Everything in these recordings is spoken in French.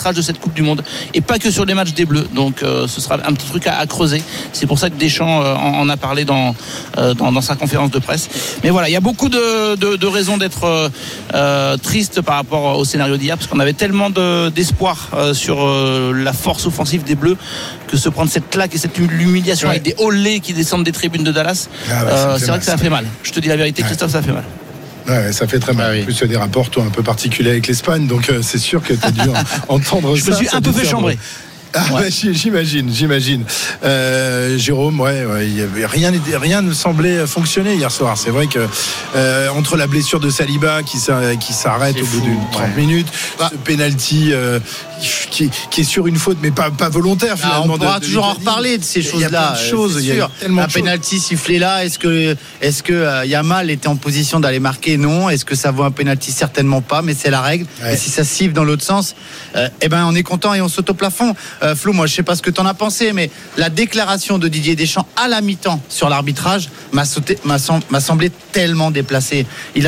l'arbitrage de cette Coupe du Monde et pas que sur les matchs des Bleus. Donc ce sera un petit truc à creuser. C'est pour ça que Deschamps en a parlé dans sa conférence de presse. Mais voilà, il y a beaucoup de raisons d'être triste par rapport au scénario d'hier, parce qu'on avait tellement d'espoir sur la force offensive des Bleus, que se prendre cette claque et cette humiliation avec des olés qui descendent des tribunes de Dallas, c'est vrai que ça a fait mal. Je te dis la vérité, Christophe, ça fait mal. Ouais, ça fait très mal. En plus, il y a des rapports un peu particuliers avec l'Espagne, donc c'est sûr que tu as dû entendre ça. Je me suis un peu fait chambrer. J'imagine. Jérôme, rien ne semblait fonctionner hier soir. C'est vrai que entre la blessure de Saliba qui s'arrête au bout de 30 minutes, ce penalty qui est sur une faute mais pas volontaire finalement. On pourra toujours en reparler de ces choses-là. Il y a tellement de choses. Un penalty sifflé là, est-ce que Yamal était en position d'aller marquer? Non. Est-ce que ça vaut un penalty? Certainement pas, mais c'est la règle. Et si ça siffle dans l'autre sens, on est content et on saute au plafond. Flo, moi je sais pas ce que t'en as pensé, mais la déclaration de Didier Deschamps à la mi-temps sur l'arbitrage m'a semblé tellement déplacée.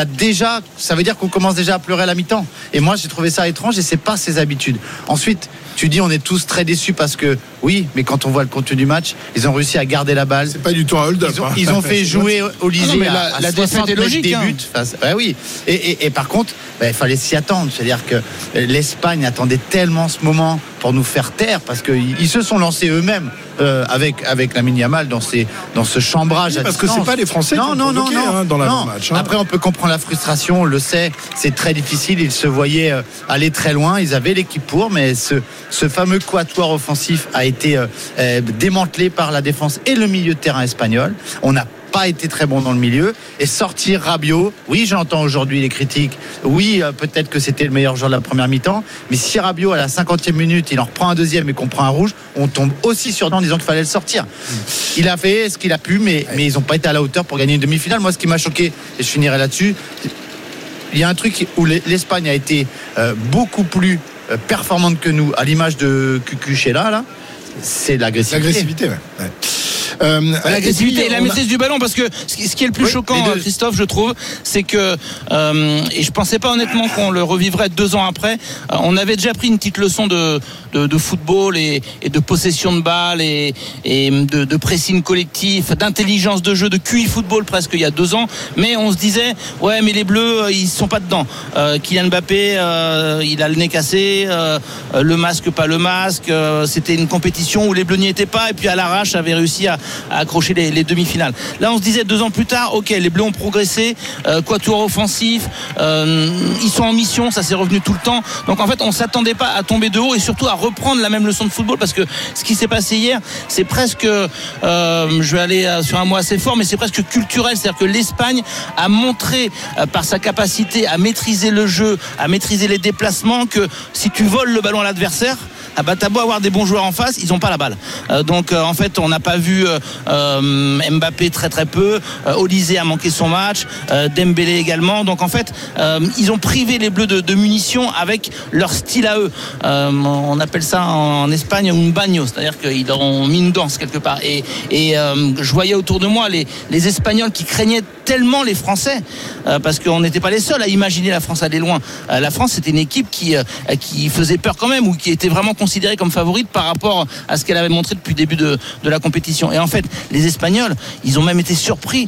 Ça veut dire qu'on commence déjà à pleurer à la mi-temps. Et moi j'ai trouvé ça étrange et c'est pas ses habitudes. Ensuite, tu dis on est tous très déçus parce que oui, mais quand on voit le contenu du match, ils ont réussi à garder la balle. C'est pas du tout un hold-up. Ils ont fait jouer Olysée à la défaite est logique. Des buts. Oui. Et par contre, il fallait s'y attendre. C'est-à-dire que l'Espagne attendait tellement ce moment pour nous faire taire, parce qu'ils se sont lancés eux-mêmes avec Lamine Yamal dans ce chambrage à parce distance. que c'est pas les Français qui ont provoqué dans l'avant-match. Après, on peut comprendre la frustration, on le sait, c'est très difficile. Ils se voyaient aller très loin, ils avaient l'équipe pour, mais ce fameux quatuor offensif a été démantelé par la défense et le milieu de terrain espagnol. On n'a pas été très bon dans le milieu, et sortir Rabiot, oui, j'entends aujourd'hui les critiques, oui, peut-être que c'était le meilleur joueur de la première mi-temps, mais si Rabiot à la 50e minute il en reprend un deuxième et qu'on prend un rouge, on tombe aussi sur en disant qu'il fallait le sortir. Il a fait ce qu'il a pu, mais ils n'ont pas été à la hauteur pour gagner une demi-finale. Moi, ce qui m'a choqué, et je finirai là-dessus, il y a un truc où l'Espagne a été beaucoup plus performante que nous, à l'image de Cucurella, là, c'est l'agressivité. L'agressivité et la maîtrise du ballon, parce que ce qui est le plus choquant, Christophe, je trouve, c'est que et je pensais pas honnêtement qu'on le revivrait 2 ans après. On avait déjà pris une petite leçon de football et de possession de balle et de pressing collectif, d'intelligence de jeu, de QI football presque il y a 2 ans. Mais on se disait mais les Bleus ils sont pas dedans. Kylian Mbappé il a le nez cassé, le masque pas le masque. C'était une compétition où les Bleus n'y étaient pas, et puis à l'arrache avait réussi à accrocher les demi-finales. Là on se disait 2 ans plus tard, ok, les Bleus ont progressé, quatuor offensif, ils sont en mission, ça s'est revenu tout le temps. Donc en fait on s'attendait pas à tomber de haut, et surtout à reprendre la même leçon de football, parce que ce qui s'est passé hier, c'est presque je vais aller sur un mot assez fort, mais c'est presque culturel. C'est-à-dire que l'Espagne a montré par sa capacité à maîtriser le jeu, à maîtriser les déplacements, que si tu voles le ballon à l'adversaire, t'as beau avoir des bons joueurs en face, ils n'ont pas la balle. Donc en fait on n'a pas vu Mbappé très très peu, Olysée a manqué son match, Dembélé également. Donc en fait ils ont privé les Bleus de munitions avec leur style à eux. On appelle ça en Espagne un bagno, c'est-à-dire qu'ils leur ont mis une danse quelque part. Et je voyais autour de moi les Espagnols qui craignaient tellement les Français, parce qu'on n'était pas les seuls à imaginer la France aller loin. La France, c'était une équipe qui faisait peur quand même, ou qui était vraiment considérée comme favorite par rapport à ce qu'elle avait montré depuis le début de la compétition. Et en fait, les Espagnols, ils ont même été surpris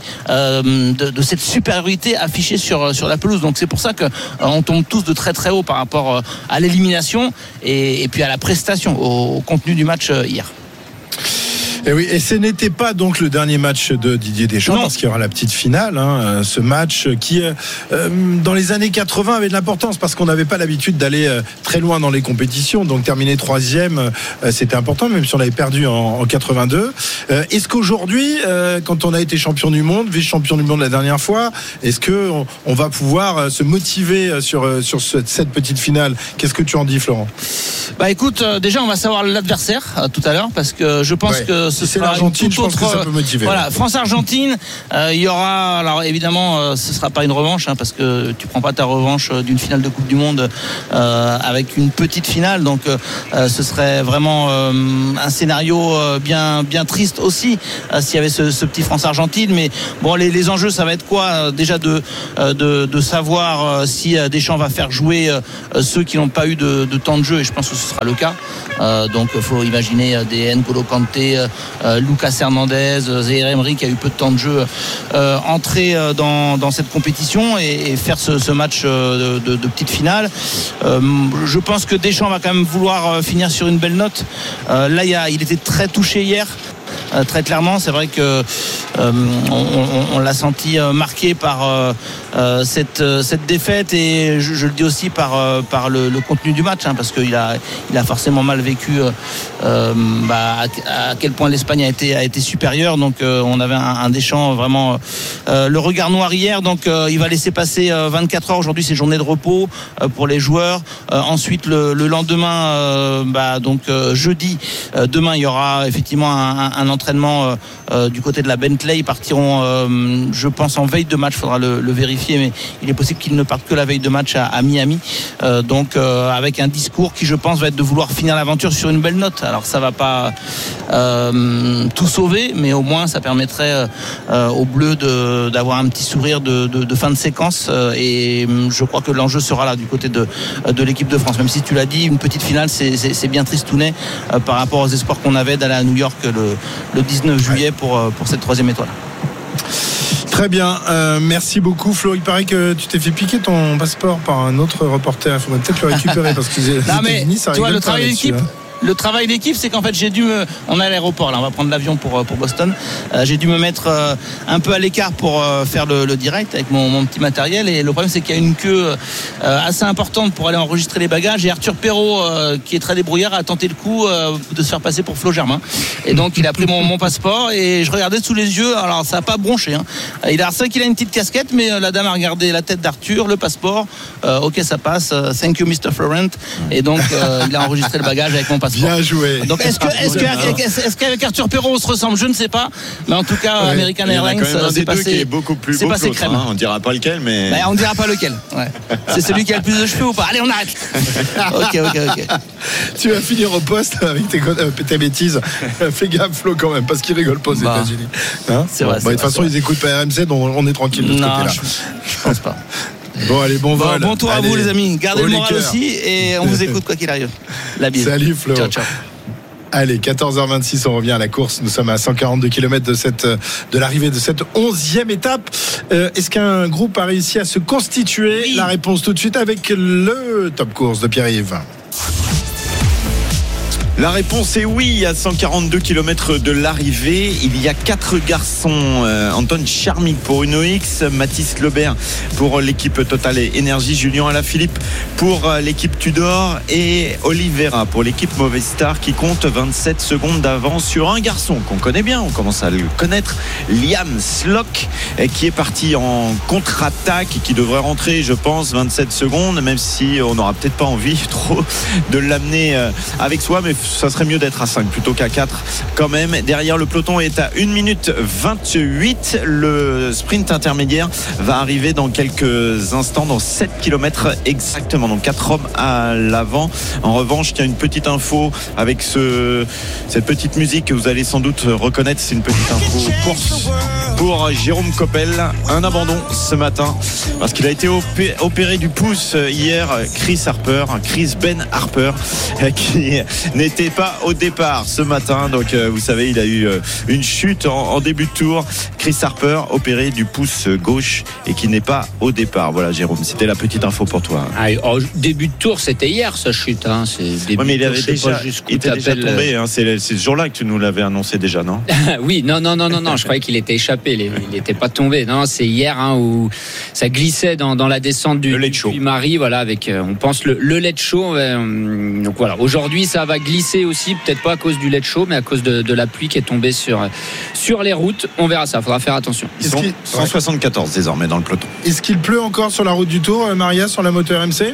de cette supériorité affichée sur la pelouse. Donc c'est pour ça qu'on tombe tous de très très haut par rapport à l'élimination et puis à la prestation, au contenu du match hier. Et oui, et ce n'était pas donc le dernier match de Didier Deschamps, parce qu'il y aura la petite finale, ce match qui dans les années 80 avait de l'importance, parce qu'on n'avait pas l'habitude d'aller très loin dans les compétitions, donc terminer 3e c'était important, même si on avait perdu en 82. Est-ce qu'aujourd'hui, quand on a été champion du monde, vice-champion du monde la dernière fois, est-ce qu'on va pouvoir se motiver sur cette petite finale? Qu'est-ce que tu en dis, Florent? Écoute, déjà on va savoir l'adversaire tout à l'heure, parce que je pense que ce sera l'Argentine, je pense que ça peut motiver. Voilà, France-Argentine, il y aura, alors évidemment ce sera pas une revanche, parce que tu prends pas ta revanche d'une finale de Coupe du Monde avec une petite finale, donc ce serait vraiment un scénario bien triste aussi s'il y avait ce petit France-Argentine. Mais bon, les enjeux, ça va être quoi? Déjà de savoir si Deschamps va faire jouer ceux qui n'ont pas eu de temps de jeu, et je pense que ce sera le cas. Donc il faut imaginer des N'Golo Kanté, Lucas Hernandez, Zaïre Emery qui a eu peu de temps de jeu entrer dans cette compétition et faire ce match de petite finale. Je pense que Deschamps va quand même vouloir finir sur une belle note. Là il était très touché hier. Très clairement, c'est vrai que on l'a senti marqué par cette défaite et je le dis aussi par le contenu du match, parce qu'il a forcément mal vécu à quel point l'Espagne a été supérieure. Donc on avait un Deschamps vraiment le regard noir hier. Donc il va laisser passer 24 heures. Aujourd'hui c'est journée de repos pour les joueurs. Ensuite le lendemain, jeudi, demain il y aura effectivement un entraînement du côté de la Bentley. Ils partiront je pense en veille de match, faudra le vérifier, mais il est possible qu'ils ne partent que la veille de match à Miami, avec un discours qui je pense va être de vouloir finir l'aventure sur une belle note. Alors ça va pas tout sauver, mais au moins ça permettrait aux Bleus d'avoir un petit sourire de fin de séquence, et je crois que l'enjeu sera là du côté de l'équipe de France, même si tu l'as dit, une petite finale c'est bien tristounet par rapport aux espoirs qu'on avait d'aller à New York le 19 juillet pour cette 3e étoile. Très bien, merci beaucoup Flo. Il paraît que tu t'es fait piquer ton passeport par un autre reporter. Il faudrait peut-être le récupérer parce que ça rigole le pas travail d'équipe. Le travail d'équipe, c'est qu'en fait on est à l'aéroport là, on va prendre l'avion pour Boston. J'ai dû me mettre un peu à l'écart pour faire le direct avec mon petit matériel, et le problème c'est qu'il y a une queue assez importante pour aller enregistrer les bagages, et Arthur Perrault qui est très débrouillard a tenté le coup de se faire passer pour Flo Germain, et donc il a pris mon passeport et je regardais sous les yeux. Alors ça n'a pas bronché, Il a c'est vrai qu'il a une petite casquette, mais la dame a regardé la tête d'Arthur, le passeport, ok ça passe, thank you Mr. Florent, et donc il a enregistré le bagage avec mon passeport. Bien joué. Donc est-ce qu'avec Arthur Perrault on se ressemble? Je ne sais pas, mais en tout cas American Airlines c'est passé, qui est beaucoup plus beau que l'autre, on dira pas lequel, mais on dira pas lequel. Ouais. C'est celui qui a le plus de cheveux ou pas? Allez, on arrête. Ok. Tu vas finir au poste avec tes bêtises. Fais gaffe Flo quand même, parce qu'ils rigolent pas aux États-Unis. C'est vrai. De toute façon ils écoutent pas RMC, donc on est tranquille de ce côté-là. Je pense pas. Bon, allez, bon vol. Bon tour à vous les amis, gardez le moral aussi, et on vous écoute quoi qu'il arrive. La bise. Salut Flo. Ciao. Allez, 14h26, on revient à la course. Nous sommes à 142 km de l'arrivée de cette 11e étape. Est-ce qu'un groupe a réussi à se constituer? La réponse tout de suite avec le top course de Pierre-Yves. La réponse est oui. À 142 km de l'arrivée, il y a 4 garçons. Anton Charmy pour Uno X, Mathis Lebert pour l'équipe Total Énergie, Julien Alaphilippe pour l'équipe Tudor et Oliveira pour l'équipe Movistar, qui compte 27 secondes d'avance sur un garçon qu'on connaît bien, on commence à le connaître, Liam Slock, qui est parti en contre-attaque et qui devrait rentrer, je pense, 27 secondes, même si on n'aura peut-être pas envie trop de l'amener avec soi, mais ça serait mieux d'être à 5 plutôt qu'à 4 quand même. Derrière, le peloton est à 1 minute 28. Le sprint intermédiaire va arriver dans quelques instants, dans 7 km exactement, donc 4 hommes à l'avant. En revanche, il y a une petite info avec cette petite musique que vous allez sans doute reconnaître. C'est une petite info course pour Jérôme Coppel. Un abandon ce matin parce qu'il a été opéré du pouce hier. Chris Ben Harper, qui n'était pas au départ ce matin, donc vous savez, il a eu une chute en début de tour. Chris Harper, opéré du pouce gauche et qui n'est pas au départ. Voilà Jérôme, c'était la petite info pour toi. Début de tour, c'était hier sa chute, mais il avait déjà tombé, c'est ce jour-là que tu nous l'avais annoncé déjà, non? Oui, non, je croyais qu'il était échappé, il n'était pas tombé. Non, c'est hier où ça glissait dans la descente du Puy-Marie, voilà, avec on pense le lait chaud. Donc voilà, aujourd'hui ça va glisser aussi, peut-être pas à cause du lait chaud, mais à cause de la pluie qui est tombée sur les routes. On verra ça, il faudra faire attention. Ils sont 174 désormais dans le peloton. Est-ce qu'il pleut encore sur la route du Tour, Maria, sur la moto RMC?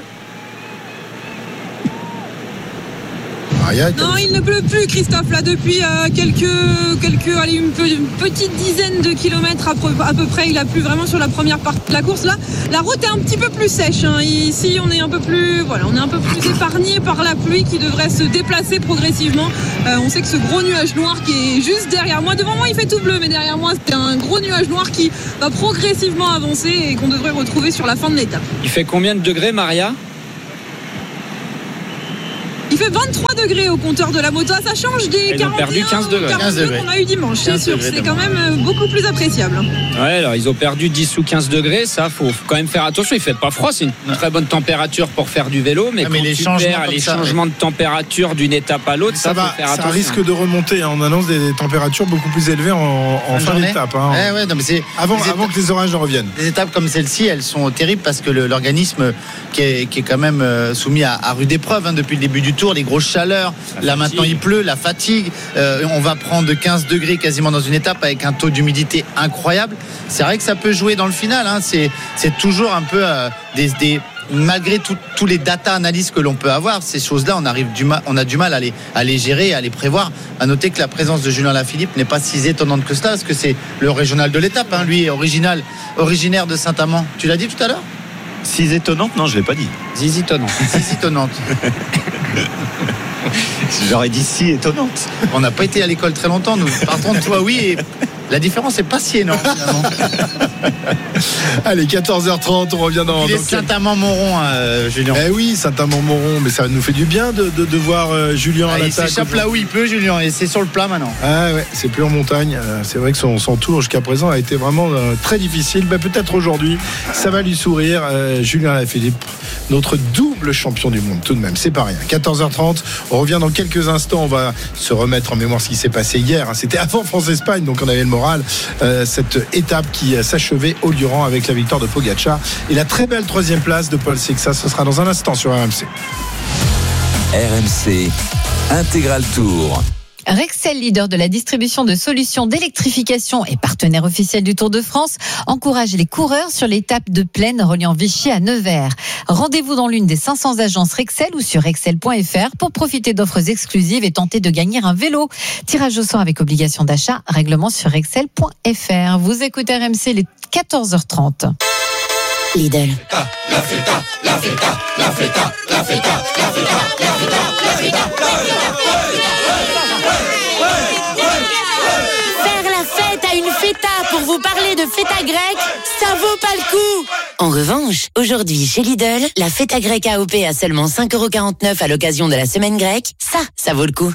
Non, il ne pleut plus, Christophe, là depuis une petite dizaine de kilomètres à peu près. Il a plu vraiment sur la première partie de la course. Là, la route est un petit peu plus sèche, Ici, on est un peu plus épargné par la pluie qui devrait se déplacer progressivement. On sait que ce gros nuage noir qui est juste derrière moi, devant moi il fait tout bleu, mais derrière moi c'est un gros nuage noir qui va progressivement avancer et qu'on devrait retrouver sur la fin de l'étape. Il fait combien de degrés, Maria? Il Il fait 23 degrés au compteur de la moto. Ça change des 41 perdu 15 degrés. 42 qu'on a eu dimanche. C'est sûr, c'est quand même beaucoup plus appréciable. Ouais, alors ils ont perdu 10 ou 15 degrés. Ça, faut quand même faire attention. Il fait pas froid. C'est une très bonne température pour faire du vélo. Mais quand les tu changements perds les changements de température d'une étape à l'autre, ça faut faire attention. Ça risque de remonter. On annonce des températures beaucoup plus élevées en fin d'étape. Non, mais c'est avant que les orages ne reviennent. Des étapes comme celle-ci, elles sont terribles parce que l'organisme qui est quand même soumis à rude épreuve depuis le début du Tour, les grosses chaleurs. Là maintenant il pleut, la fatigue. On va prendre 15 degrés quasiment dans une étape avec un taux d'humidité incroyable. C'est vrai que ça peut jouer dans le final. C'est toujours un peu malgré tous les data analyses que l'on peut avoir, ces choses-là, on a du mal à les gérer, à les prévoir. À noter que la présence de Julien Lafilippe n'est pas si étonnante que cela, parce que c'est le régional de l'étape. Lui est originaire de Saint-Amand. Tu l'as dit tout à l'heure ? Si étonnante, non, je l'ai pas dit. Zizitonnante. J'aurais dit si étonnante. On n'a pas été à l'école très longtemps, nous. Par contre, toi, oui. Et la différence n'est pas si énorme, finalement. Allez, 14h30, on revient dans. Il est Saint-Amand-Montrond, Julien. Eh oui, Saint-Amand-Montrond, mais ça nous fait du bien de voir Julien à l'attaque. Il s'échappe là où il peut, Julien, et c'est sur le plat maintenant. Ah ouais, c'est plus en montagne. C'est vrai que son tour jusqu'à présent a été vraiment très difficile. Peut-être aujourd'hui, ça va lui sourire. Julien Lafilippe, notre double champion du monde, tout de même, c'est pas rien. 14h30, on revient dans quelques instants. On va se remettre en mémoire ce qui s'est passé hier. C'était avant France-Espagne, donc on avait le moral. Cette étape qui s'achevait au Lioran avec la victoire de Pogačar et la très belle 3e place de Paul Sexas. Ce sera dans un instant sur RMC. RMC Intégral Tour. Rexel, leader de la distribution de solutions d'électrification et partenaire officiel du Tour de France, encourage les coureurs sur l'étape de plaine reliant Vichy à Nevers. Rendez-vous dans l'une des 500 agences Rexel ou sur rexel.fr pour profiter d'offres exclusives et tenter de gagner un vélo. Tirage au sort avec obligation d'achat, règlement sur rexel.fr. Vous écoutez RMC, les 14h30. Lidl. La feta, la feta, la feta, la feta, la feta, la feta, la feta. Faire la fête à une feta pour vous parler de feta grecque, ça vaut pas le coup. En revanche, aujourd'hui chez Lidl, la feta grecque AOP à seulement 5,49€ à l'occasion de la semaine grecque, ça vaut le coup.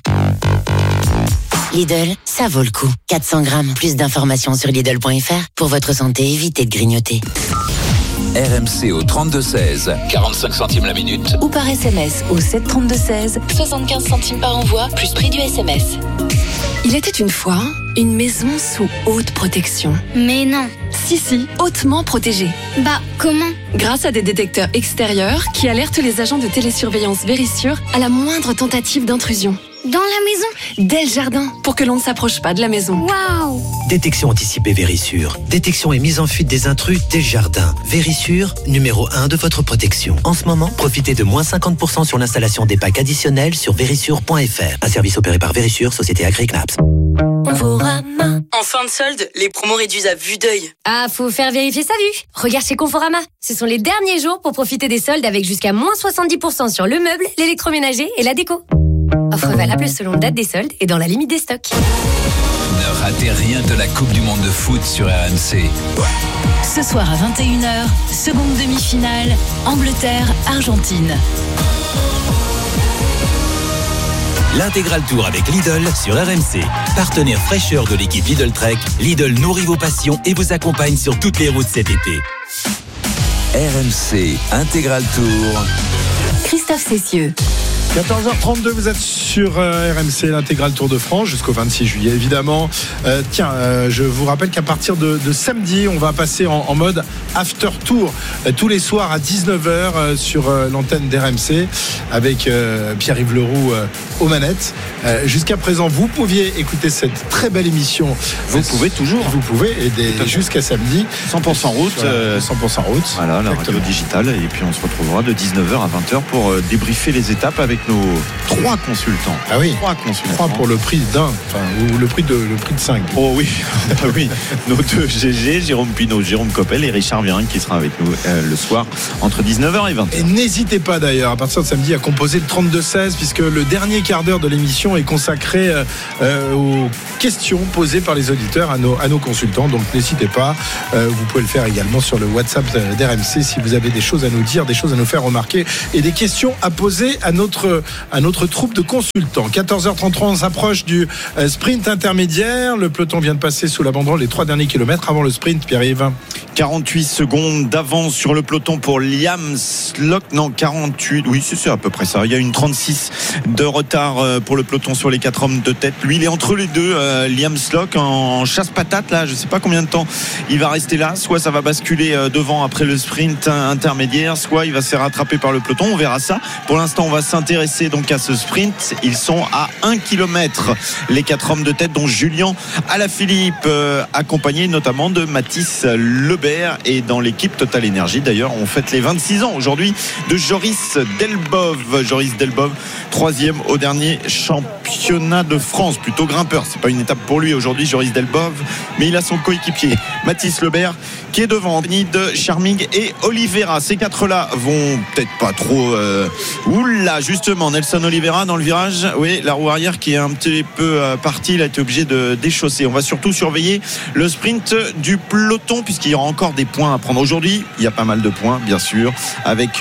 Lidl, ça vaut le coup. 400 grammes, plus d'informations sur Lidl.fr. Pour votre santé, évitez de grignoter. RMC au 32-16, 45 centimes la minute. Ou par SMS au 732-16, 75 centimes par envoi, plus prix du SMS. Il était une fois une maison sous haute protection. Mais non. Si, hautement protégée. Bah, comment ? Grâce à des détecteurs extérieurs qui alertent les agents de télésurveillance Vérissure à la moindre tentative d'intrusion. Dans la maison ? Dès le jardin, pour que l'on ne s'approche pas de la maison. Waouh ! Détection anticipée Vérissure. Détection et mise en fuite des intrus dès le jardin. Vérissure, numéro 1 de votre protection. En ce moment, profitez de moins 50% sur l'installation des packs additionnels sur vérissure.fr. Un service opéré par Vérissure, société Agri-Knaps. Conforama. En fin de solde, les promos réduisent à vue d'œil. Ah, faut faire vérifier sa vue. Regarde chez Conforama. Ce sont les derniers jours pour profiter des soldes avec jusqu'à moins 70% sur le meuble, l'électroménager et la déco. Offre valable selon date des soldes et dans la limite des stocks. Ne ratez rien de la Coupe du Monde de foot sur RMC. Ce soir à 21h, seconde demi-finale, Angleterre-Argentine. L'intégral tour avec Lidl sur RMC. Partenaire fraîcheur de l'équipe Lidl Trek, Lidl nourrit vos passions et vous accompagne sur toutes les routes cet été. RMC Intégral Tour. Christophe Cessieux. 14h32, vous êtes sur RMC, l'intégral Tour de France jusqu'au 26 juillet évidemment. Je vous rappelle qu'à partir de samedi, on va passer en mode after tour tous les soirs à 19h sur l'antenne d'RMC avec Pierre-Yves Leroux aux manettes. Jusqu'à présent, vous pouviez écouter cette très belle émission. Vous pouvez toujours. Vous pouvez, et jusqu'à samedi. 100% route. 100% route. Voilà, la radio digitale. Et puis on se retrouvera de 19h à 20h pour débriefer les étapes avec nos 3 consultants. Ah oui. 3 consultants. 3 pour le prix d'un, ou le prix de 5. Oh oui. Ah oui. Nos 2 GG, Jérôme Pinault, Jérôme Coppel et Richard Virin qui sera avec nous le soir entre 19h et 20h. Et n'hésitez pas d'ailleurs à partir de samedi à composer le 32-16 puisque le dernier quart d'heure de l'émission est consacré aux questions posées par les auditeurs à nos consultants. Donc n'hésitez pas. Vous pouvez le faire également sur le WhatsApp d'RMC si vous avez des choses à nous dire, des choses à nous faire remarquer et des questions à poser à notre notre troupe de consultants. 14h33, on s'approche du sprint intermédiaire. Le peloton vient de passer sous la banderole les 3 derniers kilomètres avant le sprint, Pierre-Yves. 48 secondes d'avance sur le peloton pour Liam Slock. Non, 48. Oui, c'est à peu près ça. Il y a une 36 de retard pour le peloton sur les 4 hommes de tête. Lui, il est entre les deux. Liam Slock en chasse-patate, là. Je ne sais pas combien de temps il va rester là. Soit ça va basculer devant après le sprint intermédiaire, soit il va se faire rattraper par le peloton. On verra ça. Pour l'instant, on va s'intéresser donc à ce sprint. Ils sont à 1 km. Les 4 hommes de tête, dont Julien Alaphilippe, accompagné notamment de Mathis Lebert. Et dans l'équipe Total Energy, d'ailleurs, on fête les 26 ans aujourd'hui de Joris Delbov. Joris Delbov, 3e au dernier championnat de France, plutôt grimpeur. C'est pas une étape pour lui aujourd'hui, Joris Delbov, mais il a son coéquipier Mathis Lebert qui est devant, de Charming et Oliveira. Ces 4-là vont peut-être pas trop. Oula, justement, Nelson Oliveira dans le virage. Oui, la roue arrière qui est un petit peu partie. Il a été obligé de déchausser. On va surtout surveiller le sprint du peloton puisqu'il y aura encore des points à prendre aujourd'hui. Il y a pas mal de points, bien sûr, avec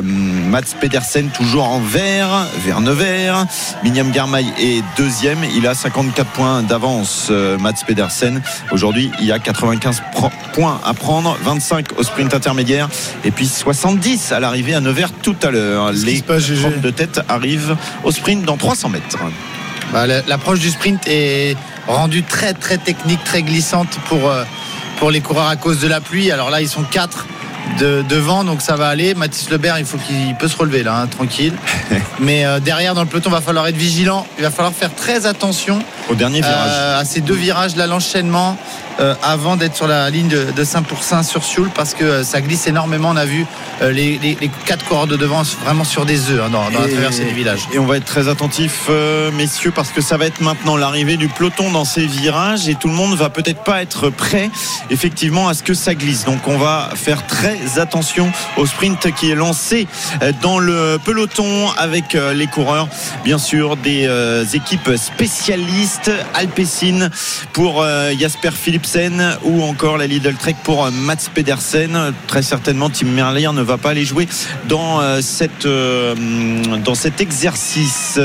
Mats Pedersen toujours en vert, vers Nevers. Miniam Garmay est 2e. Il a 54 points d'avance, Mats Pedersen. Aujourd'hui, il y a 95 points à prendre, 25 au sprint intermédiaire et puis 70 à l'arrivée à Nevers tout à l'heure. Les hommes de tête arrivent au sprint dans 300 mètres. L'approche du sprint est rendue très très technique, très glissante pour les coureurs à cause de la pluie. Alors là, ils sont 4 devant, donc ça va aller. Mathis Lebert, il peut se relever là, tranquille. Mais derrière, dans le peloton, il va falloir être vigilant. Il va falloir faire très attention au dernier virage, à ces 2 virages là, l'enchaînement. Avant d'être sur la ligne de Saint-Pourçain sur Sioule, parce que ça glisse énormément. On a vu les 4 coureurs de devant vraiment sur des œufs dans la traversée du village. Et on va être très attentifs, messieurs, parce que ça va être maintenant l'arrivée du peloton dans ces virages et tout le monde va peut-être pas être prêt effectivement à ce que ça glisse. Donc on va faire très attention au sprint qui est lancé dans le peloton avec les coureurs, bien sûr, des équipes spécialistes. Alpecin pour Jasper Philipsen ou encore la Lidl Trek pour Mats Pedersen. Très certainement, Tim Merlier ne va pas aller jouer dans cet exercice.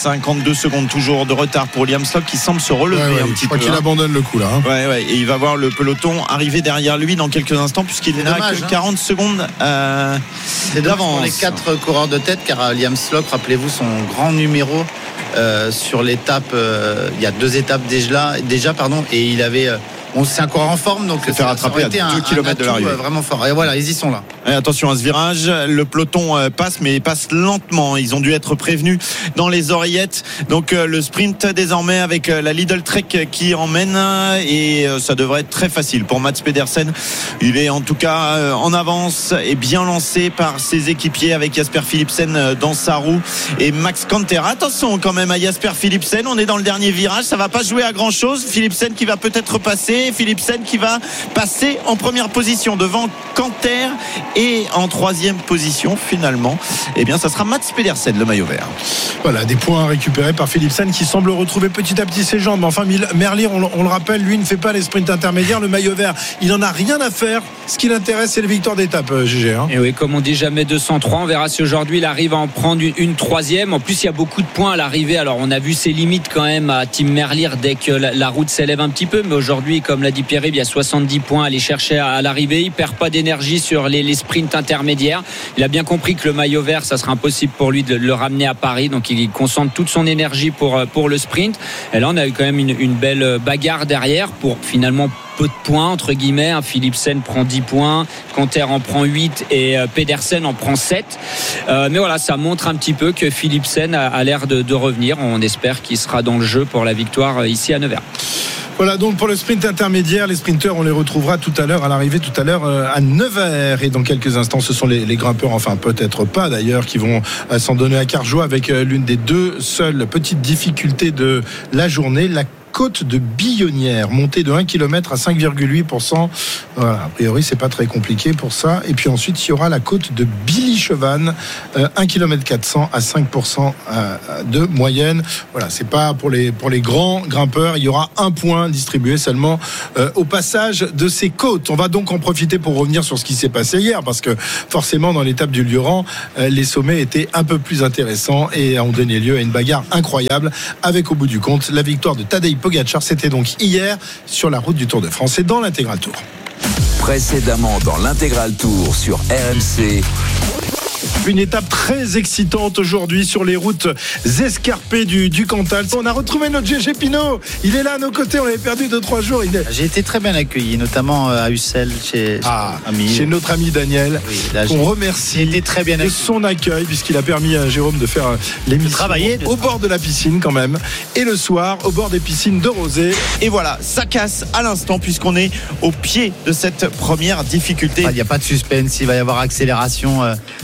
52 secondes toujours de retard pour Liam Slock qui semble se relever un petit peu. Je crois qu'il abandonne le coup là. Et il va voir le peloton arriver derrière lui dans quelques instants puisqu'il n'a que 40 secondes c'est d'avance pour les 4 coureurs de tête, car Liam Slock, rappelez-vous son grand numéro sur l'étape, il y a 2 étapes déjà et il avait c'est un coureur en forme, donc ça fait rattraper à 2 km de l'arrivée. Vraiment fort. Et voilà, ils y sont là. Et attention à ce virage, le peloton passe, mais il passe lentement. Ils ont dû être prévenus dans les oreillettes. Donc le sprint désormais avec la Lidl Trek qui emmène et ça devrait être très facile pour Mats Pedersen. Il est en tout cas en avance et bien lancé par ses équipiers avec Jasper Philipsen dans sa roue et Max Canter. Attention quand même à Jasper Philipsen. On est dans le dernier virage, ça va pas jouer à grand chose. Philipsen qui va peut-être repasser. Philipsen qui va passer en première position devant Canter et en 3e position finalement, ça sera Mats Pedersen, le maillot vert. Voilà, des points récupérés par Philipsen qui semble retrouver petit à petit ses jambes. Enfin, Merlier, on le rappelle, lui ne fait pas les sprints intermédiaires. Le maillot vert, il n'en a rien à faire. Ce qui l'intéresse, c'est les victoires d'étape, GG. Et oui, comme on dit jamais 203, on verra si aujourd'hui il arrive à en prendre une 3e. En plus, il y a beaucoup de points à l'arrivée. Alors, on a vu ses limites quand même à Tim Merlier dès que la route s'élève un petit peu. Mais aujourd'hui, comme l'a dit Pierre-Yves, il y a 70 points à aller chercher à l'arrivée. Il perd pas d'énergie sur les sprints intermédiaires. Il a bien compris que le maillot vert, ça sera impossible pour lui de le ramener à Paris. Donc il concentre toute son énergie pour le sprint. Et là, on a eu quand même une belle bagarre derrière pour finalement peu de points entre guillemets. Philipsen prend 10 points, Canter en prend 8 et Pedersen en prend 7. Mais voilà, ça montre un petit peu que Philipsen a l'air de revenir. On espère qu'il sera dans le jeu pour la victoire ici à Nevers. Voilà donc pour le sprint intermédiaire, les sprinteurs on les retrouvera tout à l'heure à l'arrivée, tout à l'heure à Nevers, et dans quelques instants ce sont les grimpeurs, enfin peut-être pas d'ailleurs, qui vont s'en donner à cœur joie avec l'une des 2 seules petites difficultés de la journée, la côte de Billonnière, montée de 1 km à 5,8%. Voilà, a priori, c'est pas très compliqué pour ça. Et puis ensuite, il y aura la côte de Billy-Chevannes, 1 km 400 à 5% de moyenne. Voilà, c'est pas pour les grands grimpeurs. Il y aura un point distribué seulement au passage de ces côtes. On va donc en profiter pour revenir sur ce qui s'est passé hier, parce que forcément, dans l'étape du Lioran, les sommets étaient un peu plus intéressants et ont donné lieu à une bagarre incroyable, avec au bout du compte la victoire de Tadej Pogačar. C'était donc hier sur la route du Tour de France et dans l'intégral Tour. Précédemment dans l'intégral Tour sur RMC. Une étape très excitante aujourd'hui sur les routes escarpées du Cantal. On a retrouvé notre GG Pinot. Il est là à nos côtés. On l'avait perdu 2-3 jours. J'ai été très bien accueilli, notamment à Ussel chez notre ami Daniel. Oui, là, on remercie très bien de son accueil, puisqu'il a permis à Jérôme de faire l'émission au bord de la piscine quand même. Et le soir, au bord des piscines de Rosé. Et voilà, ça casse à l'instant puisqu'on est au pied de cette première difficulté. Il n'y a pas de suspense. Il va y avoir accélération.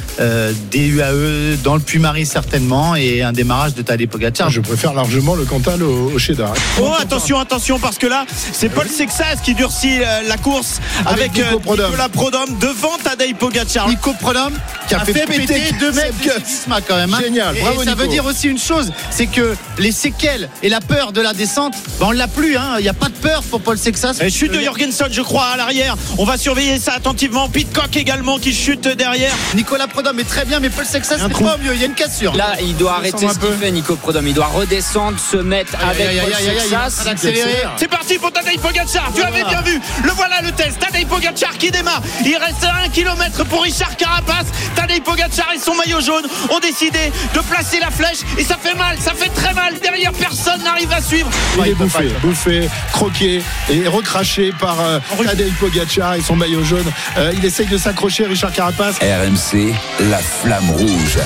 DUAE dans le Puy-Marie certainement, et un démarrage de Tadej Pogačar. Je préfère largement le Cantal au cheddar. Oh, attention, parce que là c'est Paul Sexas qui durcit la course avec Nicolas Prodhomme devant Tadej Pogačar. Nico Prodhomme qui a fait péter 2 mètres quand même. Génial, bravo. Et ça veut dire aussi une chose, c'est que les séquelles et la peur de la descente, on l'a plus. Il n'y a pas de peur pour Paul Sexas. Chute de Jorgensen, je crois, à l'arrière. On va surveiller ça attentivement. Pitcock également qui chute derrière. Nicolas Prodhomme est très bien, mais Paul Sexas c'est pas mieux. Il y a une cassure. Là, il doit arrêter ce qu'il fait, Nico Prodhomme. Il doit redescendre, se mettre avec Paul Sexas. C'est parti pour Tadej Pogačar. Tu avais bien vu. Le voilà le test. Tadej Pogačar qui démarre. Il reste 1 km pour Richard Carapace. Tadej Pogačar et son maillot jaune ont décidé de placer la flèche, et ça fait mal, ça fait très mal. Derrière, personne n'arrive à suivre. Il est bouffé, croqué et recraché par Tadej Pogačar et son maillot jaune. Il essaye de s'accrocher, Richard Carapace. RMC, la flamme rouge.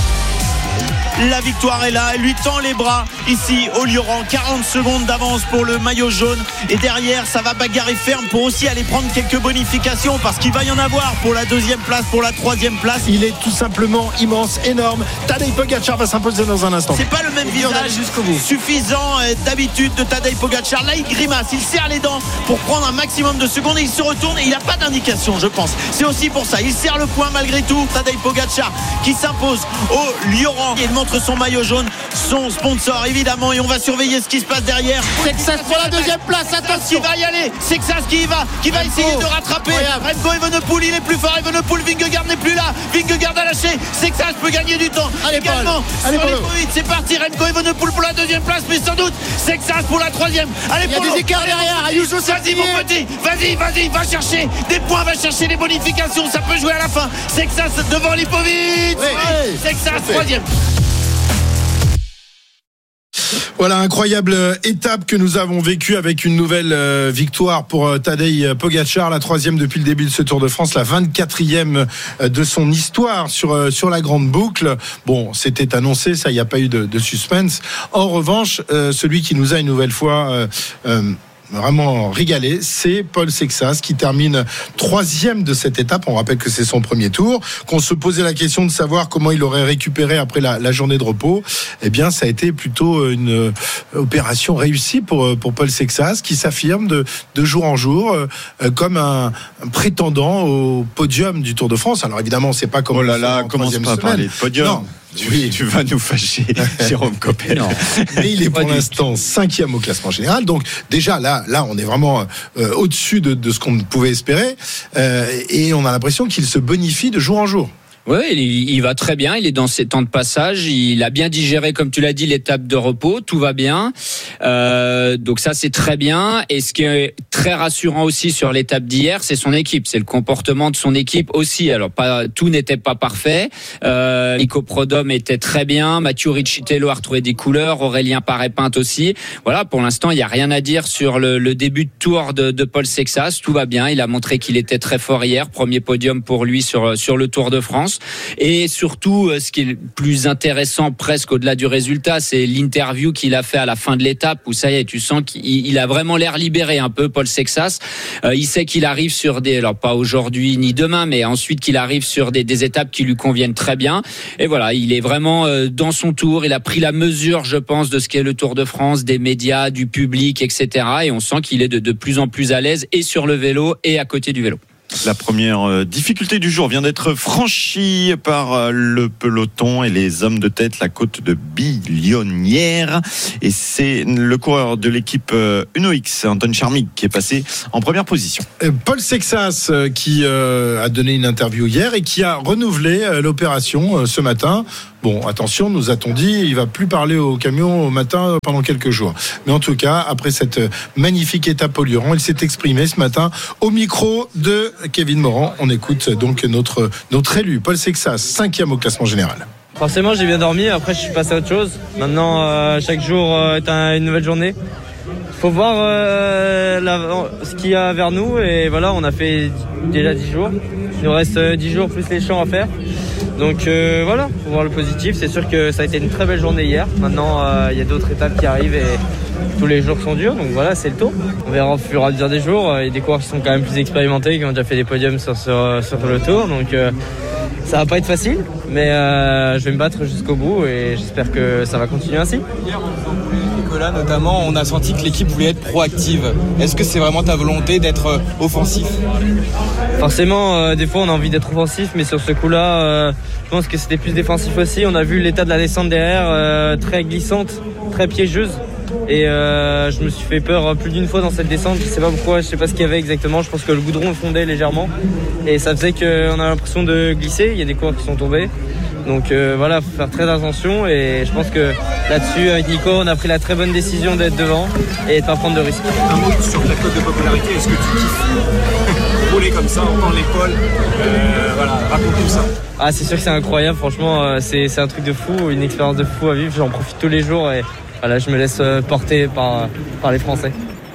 La victoire est là, elle lui tend les bras ici au Lioran. 40 secondes d'avance pour le maillot jaune, et derrière ça va bagarrer ferme pour aussi aller prendre quelques bonifications, parce qu'il va y en avoir pour la 2e place, pour la 3e place. Il est tout simplement immense, énorme. Tadej Pogačar va s'imposer dans un instant. C'est pas le même visage jusqu'au bout suffisant d'habitude de Tadej Pogačar. Là il grimace, il serre les dents pour prendre un maximum de secondes, et il se retourne et il n'a pas d'indication, je pense. C'est aussi pour ça, il serre le poing malgré tout. Tadej Pogačar qui s'impose au Lioran. Il montre son maillot jaune, son sponsor évidemment, et on va surveiller ce qui se passe derrière. Sexas pour la 2e place, attention. Il va y aller, Sexas qui y va, qui va essayer de rattraper. Remco Evenepoel, il est plus fort. Evenepoel, Vingegaard n'est plus là. Vingegaard a lâché. Sexas peut gagner du temps. Également sur les points. C'est parti, Remco Evenepoel pour la 2e place, mais sans doute Sexas pour la 3e. Allez, il y a des écarts derrière. Ayuso, vas-y mon petit, vas-y, va chercher des points, va chercher des bonifications, ça peut jouer à la fin. Sexas devant Lipovic. Sexas 3e. Voilà, incroyable étape que nous avons vécue avec une nouvelle victoire pour Tadej Pogačar, la 3e depuis le début de ce Tour de France, la 24e de son histoire sur la grande boucle. Bon, c'était annoncé, ça, il n'y a pas eu de suspense. En revanche, celui qui nous a une nouvelle fois vraiment régalé, c'est Paul Sexas qui termine 3e de cette étape. On rappelle que c'est son premier tour, qu'on se posait la question de savoir comment il aurait récupéré après la journée de repos. Eh bien, ça a été plutôt une opération réussie pour Paul Sexas, qui s'affirme de jour en jour comme un prétendant au podium du Tour de France. Alors évidemment, c'est pas comme oh là là, commence pas à parler de podium. Non. Tu vas nous fâcher, Jérôme Coppel. Mais il est pour l'instant 5e au classement général. Donc déjà là, on est vraiment au-dessus de ce qu'on pouvait espérer. Et on a l'impression qu'il se bonifie de jour en jour. Oui, il va très bien. Il est dans ses temps de passage. Il a bien digéré, comme tu l'as dit, l'étape de repos. Tout va bien. Donc ça, c'est très bien. Et ce qui est très rassurant aussi sur l'étape d'hier, c'est son équipe. C'est le comportement de son équipe aussi. Alors, tout n'était pas parfait. Nico Prodhomme était très bien. Mathieu Riccitello a retrouvé des couleurs. Aurélien Paré-Pinte aussi. Voilà, pour l'instant, il n'y a rien à dire sur le début de tour de Paul Sexas. Tout va bien. Il a montré qu'il était très fort hier. Premier podium pour lui sur le Tour de France. Et surtout, ce qui est le plus intéressant presque au-delà du résultat, c'est l'interview qu'il a fait à la fin de l'étape étapes où ça y est, tu sens qu'il a vraiment l'air libéré un peu, Paul Sexas. Il sait qu'il arrive sur alors pas aujourd'hui ni demain, mais ensuite qu'il arrive sur des étapes qui lui conviennent très bien. Et voilà, il est vraiment dans son tour. Il a pris la mesure, je pense, de ce qu'est le Tour de France, des médias, du public, etc. Et on sent qu'il est de plus en plus à l'aise et sur le vélo et à côté du vélo. La première difficulté du jour vient d'être franchie par le peloton et les hommes de tête, la côte de Billonnière. Et c'est le coureur de l'équipe Uno-X, Anton Charmig, qui est passé en première position. Paul Sexas qui a donné une interview hier et qui a renouvelé l'opération ce matin. Bon, attention, nous a-t-on dit, il va plus parler au camion au matin pendant quelques jours. Mais en tout cas, après cette magnifique étape au Luron, il s'est exprimé ce matin au micro de Kevin Morand. On écoute donc notre élu, Paul Sexas, 5e au classement général. Forcément, j'ai bien dormi. Après, je suis passé à autre chose. Maintenant, chaque jour est une nouvelle journée. Il faut voir ce qu'il y a vers nous. Et voilà, on a fait déjà 10 jours. Il nous reste 10 jours plus les champs à faire. Donc voilà, il faut voir le positif. C'est sûr que ça a été une très belle journée hier. Maintenant, il y a d'autres étapes qui arrivent et tous les jours sont durs. Donc voilà, c'est le tour. On verra au fur et à mesure des jours. Il y a des coureurs qui sont quand même plus expérimentés, qui ont déjà fait des podiums sur le tour. Donc ça va pas être facile, mais je vais me battre jusqu'au bout et j'espère que ça va continuer ainsi. Nicolas, notamment, on a senti que l'équipe voulait être proactive. Est-ce que c'est vraiment ta volonté d'être offensif ? Forcément, des fois on a envie d'être offensif, mais sur ce coup-là, je pense que c'était plus défensif aussi. On a vu l'état de la descente derrière, très glissante, très piégeuse. Et je me suis fait peur plus d'une fois dans cette descente. Je sais pas pourquoi, je sais pas ce qu'il y avait exactement. Je pense que le goudron fondait légèrement et ça faisait qu'on a l'impression de glisser. Il y a des coureurs qui sont tombés. Donc voilà, faut faire très attention et je pense que là-dessus, avec Nico, on a pris la très bonne décision d'être devant et de pas prendre de risques. Un mot sur ta cote de popularité, est-ce que tu kiffes rouler comme ça, on prend l'épaule, voilà, raconte-nous ça. Ah, c'est sûr que c'est incroyable, franchement, c'est un truc de fou, une expérience de fou à vivre. J'en profite tous les jours et voilà, je me laisse porter par les Français.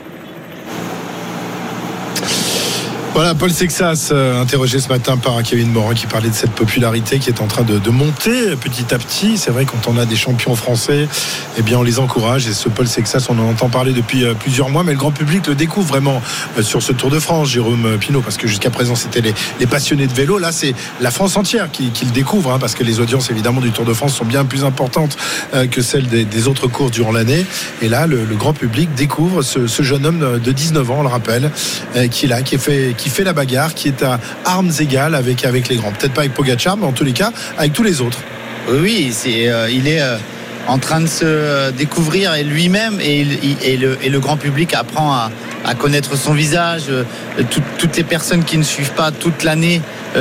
Voilà, Paul Sexas, interrogé ce matin par Kevin Morand, qui parlait de cette popularité qui est en train de monter petit à petit. C'est vrai, quand on a des champions français, eh bien, on les encourage. Et ce Paul Sexas, on en entend parler depuis plusieurs mois, mais le grand public le découvre vraiment sur ce Tour de France, Jérôme Pinault, parce que jusqu'à présent, c'était les passionnés de vélo. Là, c'est la France entière qui le découvre, hein, parce que les audiences, évidemment, du Tour de France sont bien plus importantes que celles des autres courses durant l'année. Et là, le grand public découvre ce jeune homme de 19 ans, on le rappelle, qui est là, qui fait la bagarre, qui est à armes égales avec les grands. Peut-être pas avec Pogacar, mais en tous les cas, avec tous les autres. Oui, il est en train de se découvrir et lui-même et le grand public apprend à connaître son visage. Toutes les personnes qui ne suivent pas toute l'année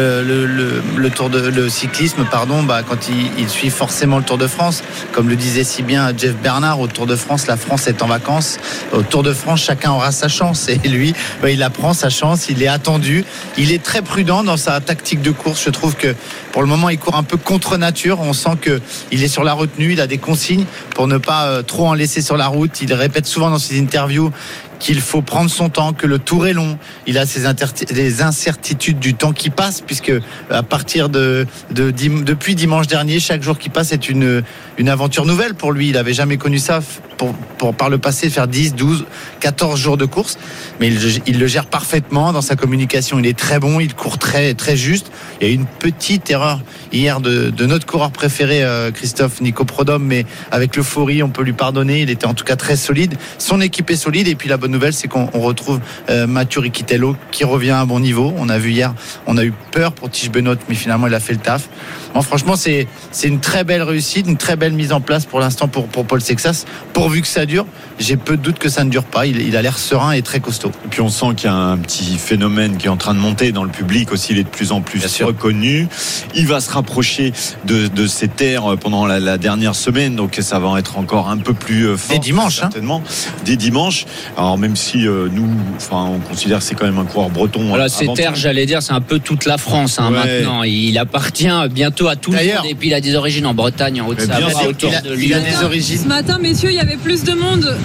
le cyclisme, quand ils suivent forcément le Tour de France, comme le disait si bien Jeff Bernard, au Tour de France, la France est en vacances. Au Tour de France, chacun aura sa chance et lui, il apprend sa chance, il est attendu, il est très prudent dans sa tactique de course. Je trouve que pour le moment, il court un peu contre nature. On sent qu'il est sur la retenue, il a des consignes pour ne pas trop en laisser sur la route. Il répète souvent dans ses interviews qu'il faut prendre son temps, que le tour est long. Il a des incertitudes du temps qui passe, puisque à partir depuis dimanche dernier, chaque jour qui passe est une aventure nouvelle pour lui. Il n'avait jamais connu ça par le passé, faire 10, 12, 14 jours de course. Mais il le gère parfaitement dans sa communication. Il est très bon, il court très, très juste. Il y a eu une petite erreur hier de notre coureur préféré, Christophe Nico Prodhomme, mais avec l'euphorie, on peut lui pardonner. Il était en tout cas très solide. Son équipe est solide. Et puis la bonne nouvelle, c'est qu'on retrouve Mathieu Riquitello qui revient à un bon niveau. On a vu hier, on a eu peur pour Tish Benoît, mais finalement il a fait le taf. Bon, franchement, c'est une très belle réussite, une très belle mise en place pour l'instant pour Paul Sexas. Pourvu que ça dure, j'ai peu de doute que ça ne dure pas. Il a l'air serein et très costaud. Et puis on sent qu'il y a un petit phénomène qui est en train de monter dans le public aussi. Il est de plus en plus reconnu. Il va se rapprocher de ses terres pendant la dernière semaine, donc ça va être encore un peu plus fort. Dès dimanche, certainement. Dès dimanche. Alors même si on considère que c'est quand même un coureur breton. Voilà, ces terres, j'allais dire, c'est un peu toute la France maintenant. Il appartient bientôt à tout le monde. Et puis il a des origines en Bretagne, en Haute-Savoie, autour de Lyon. Il a des origines. Ce matin, messieurs, il y avait plus de monde.